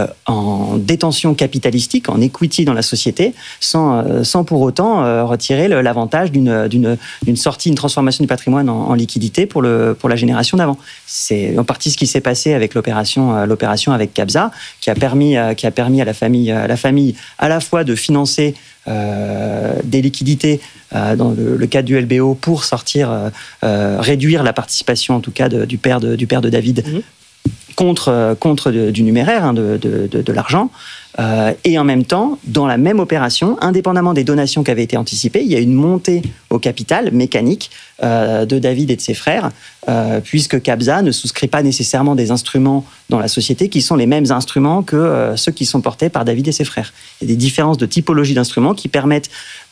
en détention capitalistique, en equity dans la société, sans pour autant retirer l'avantage d'une sortie, une transformation du patrimoine en liquidité pour la génération d'avant. C'est en partie ce qui s'est passé avec l'opération avec Cabza, qui a permis à la famille à la fois de financer des liquidités dans le cadre du LBO pour réduire la participation en tout cas du père de David. Contre du numéraire, de l'argent, et en même temps, dans la même opération, indépendamment des donations qui avaient été anticipées, il y a une montée au capital mécanique de David et de ses frères, puisque Cabza ne souscrit pas nécessairement des instruments dans la société qui sont les mêmes instruments que ceux qui sont portés par David et ses frères. Il y a des différences de typologie d'instruments qui permettent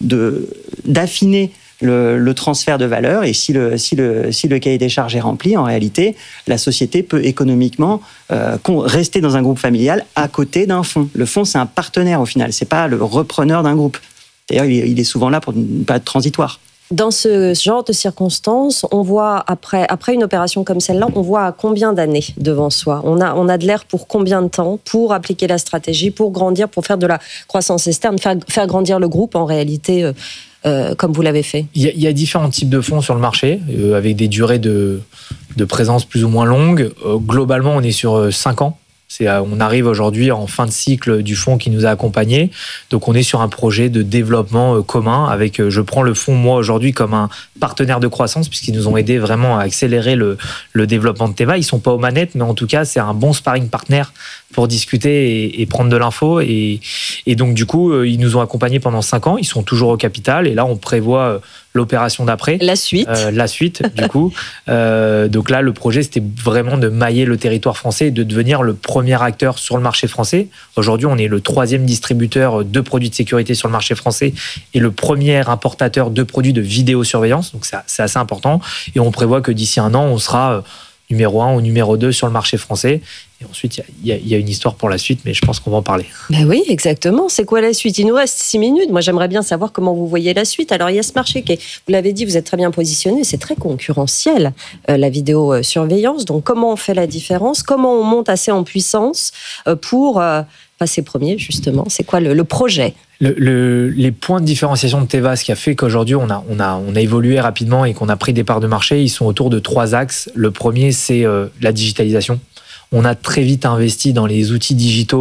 d'affiner le transfert de valeur, et si le cahier des charges est rempli, en réalité, la société peut économiquement rester dans un groupe familial à côté d'un fonds. Le fonds, c'est un partenaire au final, c'est pas le repreneur d'un groupe. D'ailleurs, il est souvent là pour ne pas être transitoire. Dans ce genre de circonstances, on voit après une opération comme celle-là, on voit à combien d'années devant soi. On a de l'air pour combien de temps pour appliquer la stratégie, pour grandir, pour faire de la croissance externe, faire grandir le groupe en réalité. Comme vous l'avez fait? Il y a différents types de fonds sur le marché, avec des durées de présence plus ou moins longues. Globalement, on est sur 5 ans. On arrive aujourd'hui en fin de cycle du fonds qui nous a accompagnés. Donc, on est sur un projet de développement commun avec, je prends le fonds, moi, aujourd'hui, comme un partenaire de croissance, puisqu'ils nous ont aidé vraiment à accélérer le développement de Teva. Ils sont pas aux manettes, mais en tout cas, c'est un bon sparring partner pour discuter et prendre de l'info. Et donc, du coup, ils nous ont accompagnés pendant 5 ans. Ils sont toujours au capital. Et là, on prévoit l'opération d'après. La suite. Du coup. Donc là, le projet, c'était vraiment de mailler le territoire français et de devenir le premier acteur sur le marché français. Aujourd'hui, on est le 3e distributeur de produits de sécurité sur le marché français et le premier importateur de produits de vidéosurveillance. Donc, c'est assez important. Et on prévoit que d'ici 1 an, on sera numéro 1 ou numéro 2 sur le marché français. Et ensuite, il y a une histoire pour la suite, mais je pense qu'on va en parler. Ben oui, exactement. C'est quoi la suite? Il nous reste 6 minutes. Moi, j'aimerais bien savoir comment vous voyez la suite. Alors, il y a ce marché qui est, vous l'avez dit, vous êtes très bien positionné. C'est très concurrentiel, la vidéosurveillance. Donc, comment on fait la différence? Comment on monte assez en puissance pour passer premier, justement? C'est quoi le projet? Les points de différenciation de Teva, ce qui a fait qu'aujourd'hui on a évolué rapidement et qu'on a pris des parts de marché, ils sont autour de 3 axes. Le premier, c'est la digitalisation. On a très vite investi dans les outils digitaux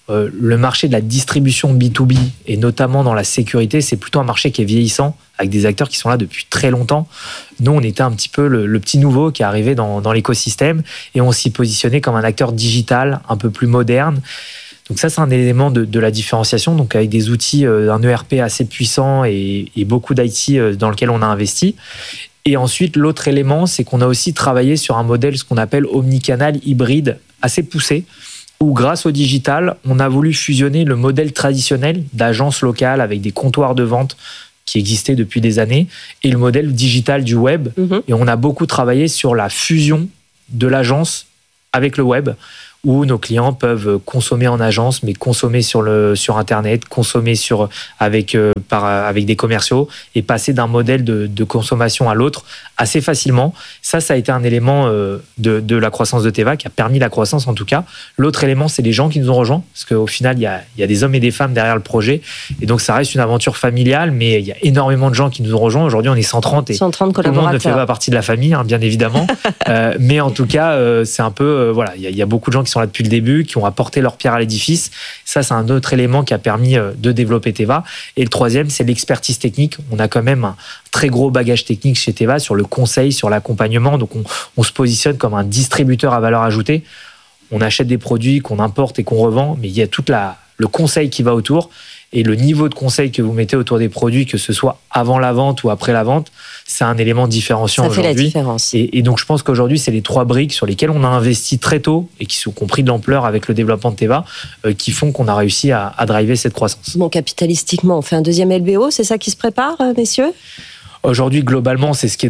Le marché de la distribution B2B, et notamment dans la sécurité, c'est plutôt un marché qui est vieillissant, avec des acteurs qui sont là depuis très longtemps. Nous, on était un petit peu le petit nouveau qui est arrivé dans l'écosystème, et on s'y positionnait comme un acteur digital, un peu plus moderne. Donc ça, c'est un élément de la différenciation, donc avec des outils, un ERP assez puissant et beaucoup d'IT dans lequel on a investi. Et ensuite, l'autre élément, c'est qu'on a aussi travaillé sur un modèle, ce qu'on appelle omnicanal hybride, assez poussé, où grâce au digital, on a voulu fusionner le modèle traditionnel d'agence locale avec des comptoirs de vente qui existaient depuis des années et le modèle digital du web. Et on a beaucoup travaillé sur la fusion de l'agence avec le web, où nos clients peuvent consommer en agence, mais consommer sur Internet, consommer avec des commerciaux et passer d'un modèle de consommation à l'autre assez facilement. Ça a été un élément de la croissance de Teva, qui a permis la croissance en tout cas. L'autre élément, c'est les gens qui nous ont rejoints, parce qu'au final, il y a des hommes et des femmes derrière le projet. Et donc, ça reste une aventure familiale, mais il y a énormément de gens qui nous ont rejoints. Aujourd'hui, on est 130 et 130 tout le monde ne fait pas partie de la famille, hein, bien évidemment. Mais en tout cas, c'est un peu... voilà, il y a beaucoup de gens qui sont là depuis le début, qui ont apporté leur pierre à l'édifice. Ça, c'est un autre élément qui a permis de développer Teva. Et le troisième, c'est l'expertise technique. On a quand même un très gros bagage technique chez Teva sur le conseil, sur l'accompagnement. Donc, on se positionne comme un distributeur à valeur ajoutée. On achète des produits qu'on importe et qu'on revend, mais il y a tout le conseil qui va autour. Et le niveau de conseil que vous mettez autour des produits, que ce soit avant la vente ou après la vente, c'est un élément différenciant aujourd'hui. Ça fait la différence. Et donc, je pense qu'aujourd'hui, c'est les 3 briques sur lesquelles on a investi très tôt et qui ont pris de l'ampleur avec le développement de Teva, qui font qu'on a réussi à driver cette croissance. Bon, capitalistiquement, on fait un deuxième LBO, c'est ça qui se prépare, messieurs ? Aujourd'hui, globalement, c'est ce qui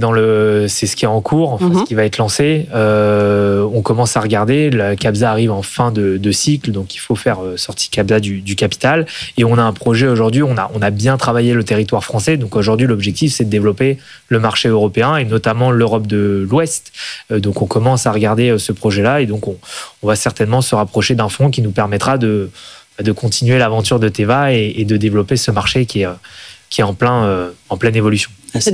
est en cours, enfin, ce qui va être lancé. On commence à regarder. La Capza arrive en fin de cycle, donc il faut faire sortir Capza du capital. Et on a un projet aujourd'hui. On a bien travaillé le territoire français. Donc aujourd'hui, l'objectif, c'est de développer le marché européen et notamment l'Europe de l'Ouest. Donc on commence à regarder ce projet-là et donc on va certainement se rapprocher d'un fonds qui nous permettra de continuer l'aventure de Teva et de développer ce marché qui est en pleine évolution.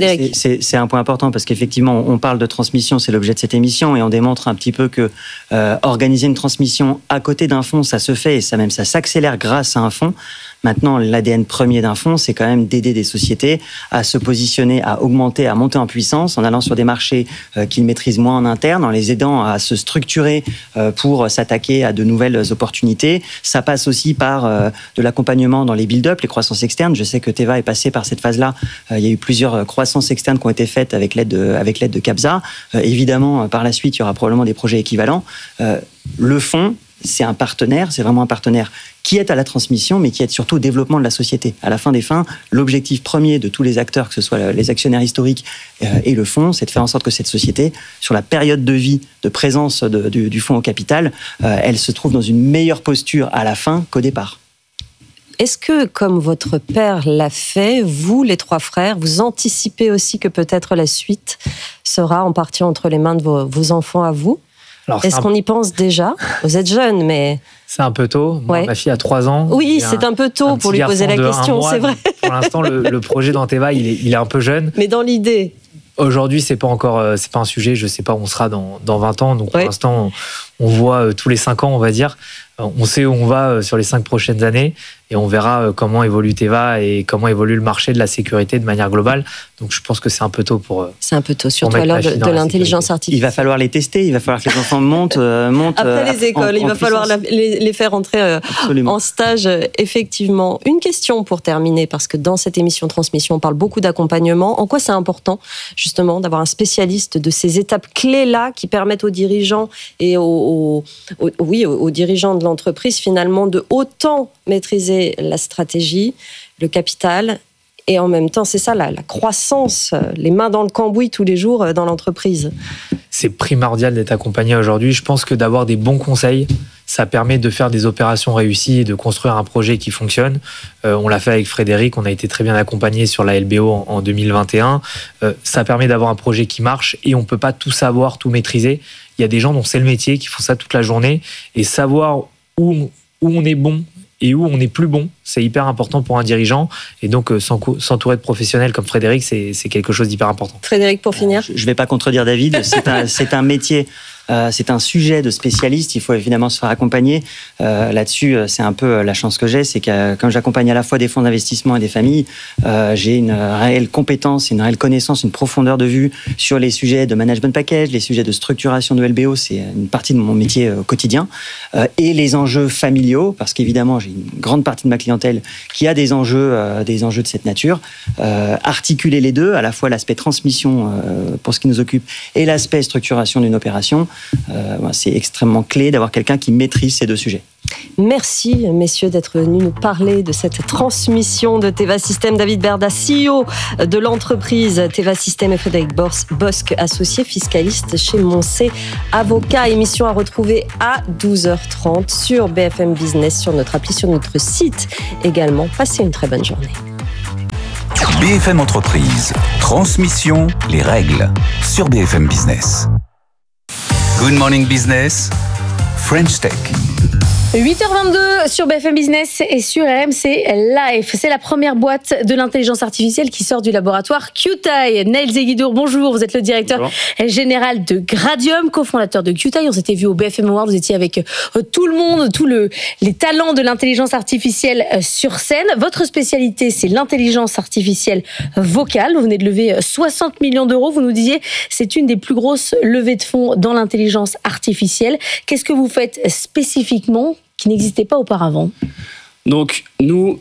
C'est un point important parce qu'effectivement, on parle de transmission, c'est l'objet de cette émission, et on démontre un petit peu que organiser une transmission à côté d'un fonds, ça se fait et ça s'accélère grâce à un fonds. Maintenant, l'ADN premier d'un fonds, c'est quand même d'aider des sociétés à se positionner, à augmenter, à monter en puissance en allant sur des marchés qu'ils maîtrisent moins en interne, en les aidant à se structurer pour s'attaquer à de nouvelles opportunités. Ça passe aussi par de l'accompagnement dans les build-up, les croissances externes. Je sais que Teva est passé par cette phase-là. Il y a eu plusieurs croissances externes qui ont été faites avec l'aide de Capza. Évidemment, par la suite, il y aura probablement des projets équivalents. Le fonds, c'est un partenaire, c'est vraiment un partenaire qui aide à la transmission, mais qui aide surtout au développement de la société. À la fin des fins, l'objectif premier de tous les acteurs, que ce soit les actionnaires historiques et le fonds, c'est de faire en sorte que cette société, sur la période de vie de présence du fonds au capital, elle se trouve dans une meilleure posture à la fin qu'au départ. Est-ce que, comme votre père l'a fait, vous, les 3 frères, vous anticipez aussi que peut-être la suite sera en partie entre les mains de vos enfants à vous ? Alors, est-ce qu'on y pense déjà ? Vous êtes jeune, mais... C'est un peu tôt. Moi, ma fille a 3 ans. Oui, c'est un peu tôt pour lui poser la question, c'est vrai. Pour l'instant, le projet dans Teva, il est un peu jeune. Mais dans l'idée... Aujourd'hui, c'est pas un sujet. Je sais pas où on sera dans 20 ans. Donc, pour l'instant, on voit tous les 5 ans, on va dire. On sait où on va sur les 5 prochaines années et on verra comment évolue Teva et comment évolue le marché de la sécurité de manière globale. Donc, je pense que c'est un peu tôt pour... C'est un peu tôt, surtout à l'heure de l'intelligence artificielle. Il va falloir les tester, il va falloir que les enfants montent après les écoles, il va falloir les faire entrer en stage, effectivement. Une question pour terminer, parce que dans cette émission Transmission, on parle beaucoup d'accompagnement. En quoi c'est important, justement, d'avoir un spécialiste de ces étapes clés-là qui permettent aux dirigeants et aux dirigeants de l'entreprise, finalement, de autant maîtriser la stratégie, le capital, et en même temps, c'est ça, la croissance, les mains dans le cambouis tous les jours dans l'entreprise. C'est primordial d'être accompagné aujourd'hui. Je pense que d'avoir des bons conseils, ça permet de faire des opérations réussies et de construire un projet qui fonctionne. On l'a fait avec Frédéric, on a été très bien accompagné sur la LBO en 2021. Ça permet d'avoir un projet qui marche et on ne peut pas tout savoir, tout maîtriser. Il y a des gens dont c'est le métier, qui font ça toute la journée, et savoir où on est bon et où on n'est plus bon, c'est hyper important pour un dirigeant. Et donc, s'entourer de professionnels comme Frédéric, c'est quelque chose d'hyper important. Frédéric, pour finir. Je ne vais pas contredire David, c'est un métier C'est un sujet de spécialiste. Il faut évidemment se faire accompagner. Là-dessus, c'est un peu la chance que j'ai, c'est que quand j'accompagne à la fois des fonds d'investissement et des familles, j'ai une réelle compétence, une réelle connaissance, une profondeur de vue sur les sujets de management package, les sujets de structuration de LBO. C'est une partie de mon métier quotidien. Et les enjeux familiaux, parce qu'évidemment, j'ai une grande partie de ma clientèle qui a des enjeux de cette nature. Articuler les deux, à la fois l'aspect transmission pour ce qui nous occupe et l'aspect structuration d'une opération, c'est extrêmement clé d'avoir quelqu'un qui maîtrise ces deux sujets. Merci, messieurs, d'être venus nous parler de cette transmission de Teva System. David Berda, CEO de l'entreprise Teva System, et Frédéric Bosc, associé fiscaliste chez Moncé Avocat. Émission à retrouver à 12h30 sur BFM Business, sur notre appli, sur notre site également. Passez une très bonne journée. BFM Entreprise, transmission, les règles, sur BFM Business. Good Morning Business, French Tech. 8h22 sur BFM Business et sur RMC Live. C'est la première boîte de l'intelligence artificielle qui sort du laboratoire QTAI. Naël Zeguidour, bonjour. Vous êtes le directeur général de Gradium, cofondateur de QTAI. On s'était vu au BFM Award. Vous étiez avec tout le monde, les talents de l'intelligence artificielle sur scène. Votre spécialité, c'est l'intelligence artificielle vocale. Vous venez de lever 60 millions d'euros. Vous nous disiez, c'est une des plus grosses levées de fonds dans l'intelligence artificielle. Qu'est-ce que vous faites spécifiquement qui n'existait pas auparavant? Donc nous,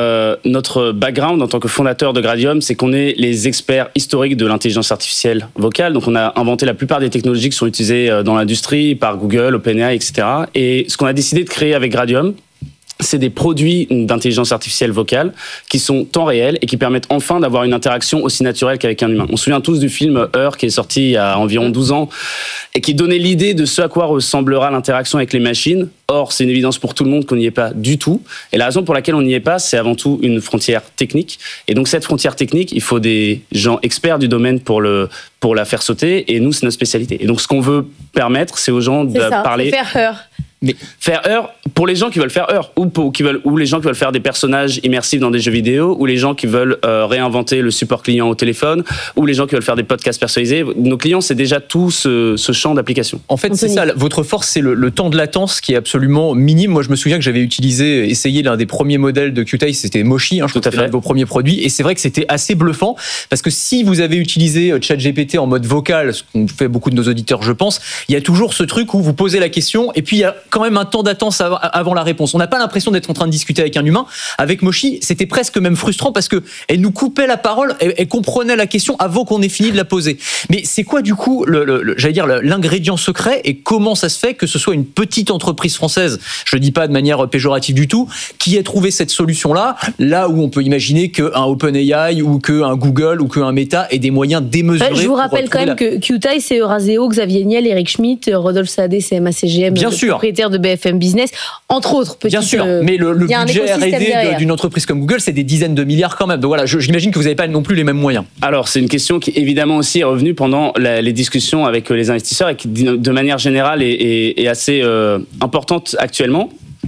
notre background en tant que fondateur de Gradium, c'est qu'on est les experts historiques de l'intelligence artificielle vocale. Donc on a inventé la plupart des technologies qui sont utilisées dans l'industrie par Google, OpenAI, etc. Et ce qu'on a décidé de créer avec Gradium, c'est des produits d'intelligence artificielle vocale qui sont temps réel et qui permettent enfin d'avoir une interaction aussi naturelle qu'avec un humain. On se souvient tous du film Her qui est sorti il y a environ 12 ans et qui donnait l'idée de ce à quoi ressemblera l'interaction avec les machines. Or, c'est une évidence pour tout le monde qu'on n'y est pas du tout. Et la raison pour laquelle on n'y est pas, c'est avant tout une frontière technique. Et donc cette frontière technique, il faut des gens experts du domaine pour la faire sauter. Et nous, c'est notre spécialité. Et donc ce qu'on veut permettre, c'est aux gens de parler... C'est faire Her. Mais faire Her, pour les gens qui veulent faire Her, ou les gens qui veulent faire des personnages immersifs dans des jeux vidéo, ou les gens qui veulent réinventer le support client au téléphone, ou les gens qui veulent faire des podcasts personnalisés. Nos clients, c'est déjà tout ce champ d'application. En fait, c'est ça. Votre force, c'est le temps de latence qui est absolument minime. Moi, je me souviens que j'avais essayé l'un des premiers modèles de QTAI, c'était Moshi, je crois que c'était l'un de vos premiers produits, et c'est vrai que c'était assez bluffant, parce que si vous avez utilisé ChatGPT en mode vocal, ce qu'ont fait beaucoup de nos auditeurs, je pense, il y a toujours ce truc où vous posez la question, et puis il y a quand même un temps d'attente avant la réponse. On n'a pas l'impression d'être en train de discuter avec un humain. Avec Moshi, c'était presque même frustrant parce que elle nous coupait la parole, elle comprenait la question avant qu'on ait fini de la poser. Mais c'est quoi du coup, l'ingrédient secret, et comment ça se fait que ce soit une petite entreprise française, je ne dis pas de manière péjorative du tout, qui ait trouvé cette solution-là, là où on peut imaginer qu'un OpenAI ou qu'un Google ou qu'un Meta ait des moyens démesurés. Je vous rappelle quand même que QTAI, c'est Euraseo, Xavier Niel, Eric Schmitt, Rodolphe Saadé, CMA-CGM, propriétaire de BFM Business, entre autres. Bien sûr, mais le budget R&D d'une entreprise comme Google, c'est des dizaines de milliards quand même. Donc voilà, j'imagine que vous n'avez pas non plus les mêmes moyens. Alors, c'est une question qui évidemment aussi est revenue pendant les discussions avec les investisseurs et qui, de manière générale, est assez importante actuellement.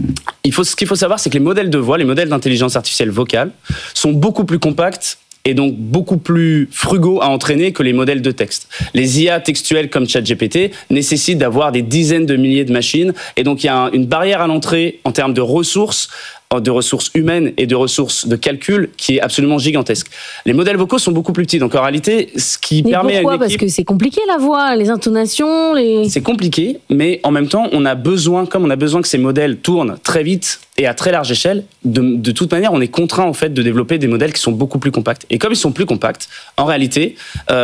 Ce qu'il faut savoir, c'est que les modèles de voix, les modèles d'intelligence artificielle vocale, sont beaucoup plus compacts et donc beaucoup plus frugaux à entraîner que les modèles de texte. Les IA textuels comme ChatGPT nécessitent d'avoir des dizaines de milliers de machines, et donc il y a une barrière à l'entrée en termes de ressources humaines et de ressources de calcul qui est absolument gigantesque. Les modèles vocaux sont beaucoup plus petits, donc en réalité, ce qui permet à une équipe... Parce que c'est compliqué la voix, les intonations, C'est compliqué, mais en même temps, on a besoin que ces modèles tournent très vite et à très large échelle, de toute manière, on est contraint en fait de développer des modèles qui sont beaucoup plus compacts. Et comme ils sont plus compacts, en réalité...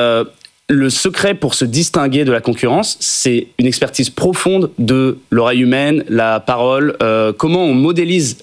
le secret pour se distinguer de la concurrence, c'est une expertise profonde de l'oreille humaine, la parole, comment on modélise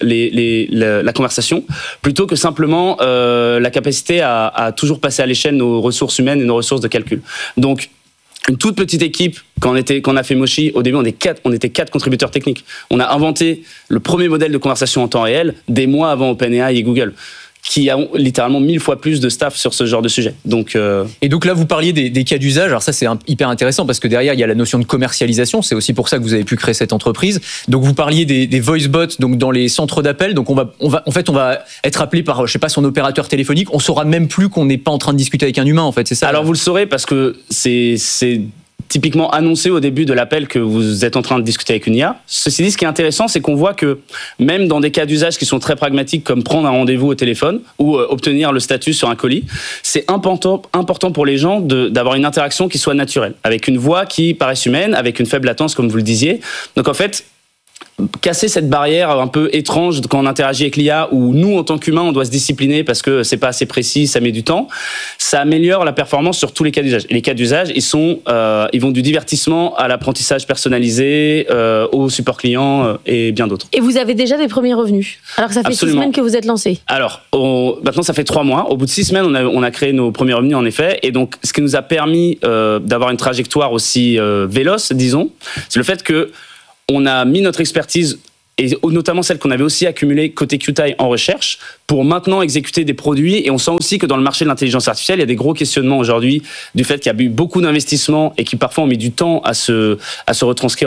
la conversation, plutôt que simplement la capacité à toujours passer à l'échelle nos ressources humaines et nos ressources de calcul. Donc, une toute petite équipe, quand on a fait Moshi, au début, on était 4 contributeurs techniques. On a inventé le premier modèle de conversation en temps réel des mois avant OpenAI et Google, qui ont littéralement 1000 fois plus de staff sur ce genre de sujet. Et donc là, vous parliez des cas d'usage. Alors ça, c'est hyper intéressant parce que derrière, il y a la notion de commercialisation. C'est aussi pour ça que vous avez pu créer cette entreprise. Donc vous parliez des voice bots, donc dans les centres d'appel. Donc on va être appelé par, je sais pas, son opérateur téléphonique. On saura même plus qu'on n'est pas en train de discuter avec un humain, en fait. C'est ça. Alors vous le saurez parce que c'est typiquement annoncé au début de l'appel que vous êtes en train de discuter avec une IA. Ceci dit, ce qui est intéressant, c'est qu'on voit que même dans des cas d'usage qui sont très pragmatiques, comme prendre un rendez-vous au téléphone ou obtenir le statut sur un colis, c'est important pour les gens d'avoir une interaction qui soit naturelle, avec une voix qui paraisse humaine, avec une faible latence, comme vous le disiez. Donc en fait, casser cette barrière un peu étrange quand on interagit avec l'IA, où nous, en tant qu'humains, on doit se discipliner parce que c'est pas assez précis, ça met du temps, ça améliore la performance sur tous les cas d'usage. Et les cas d'usage, ils vont du divertissement à l'apprentissage personnalisé, au support client et bien d'autres. Et vous avez déjà des premiers revenus, alors que ça fait 6 semaines que vous êtes lancé. Alors, maintenant, ça fait 3 mois. Au bout de 6 semaines, on a créé nos premiers revenus, en effet. Et donc, ce qui nous a permis d'avoir une trajectoire aussi véloce, disons, c'est le fait que on a mis notre expertise, et notamment celle qu'on avait aussi accumulée côté Qtile en recherche, pour maintenant exécuter des produits. Et on sent aussi que dans le marché de l'intelligence artificielle, il y a des gros questionnements aujourd'hui du fait qu'il y a eu beaucoup d'investissements et qui parfois ont mis du temps à se retranscrire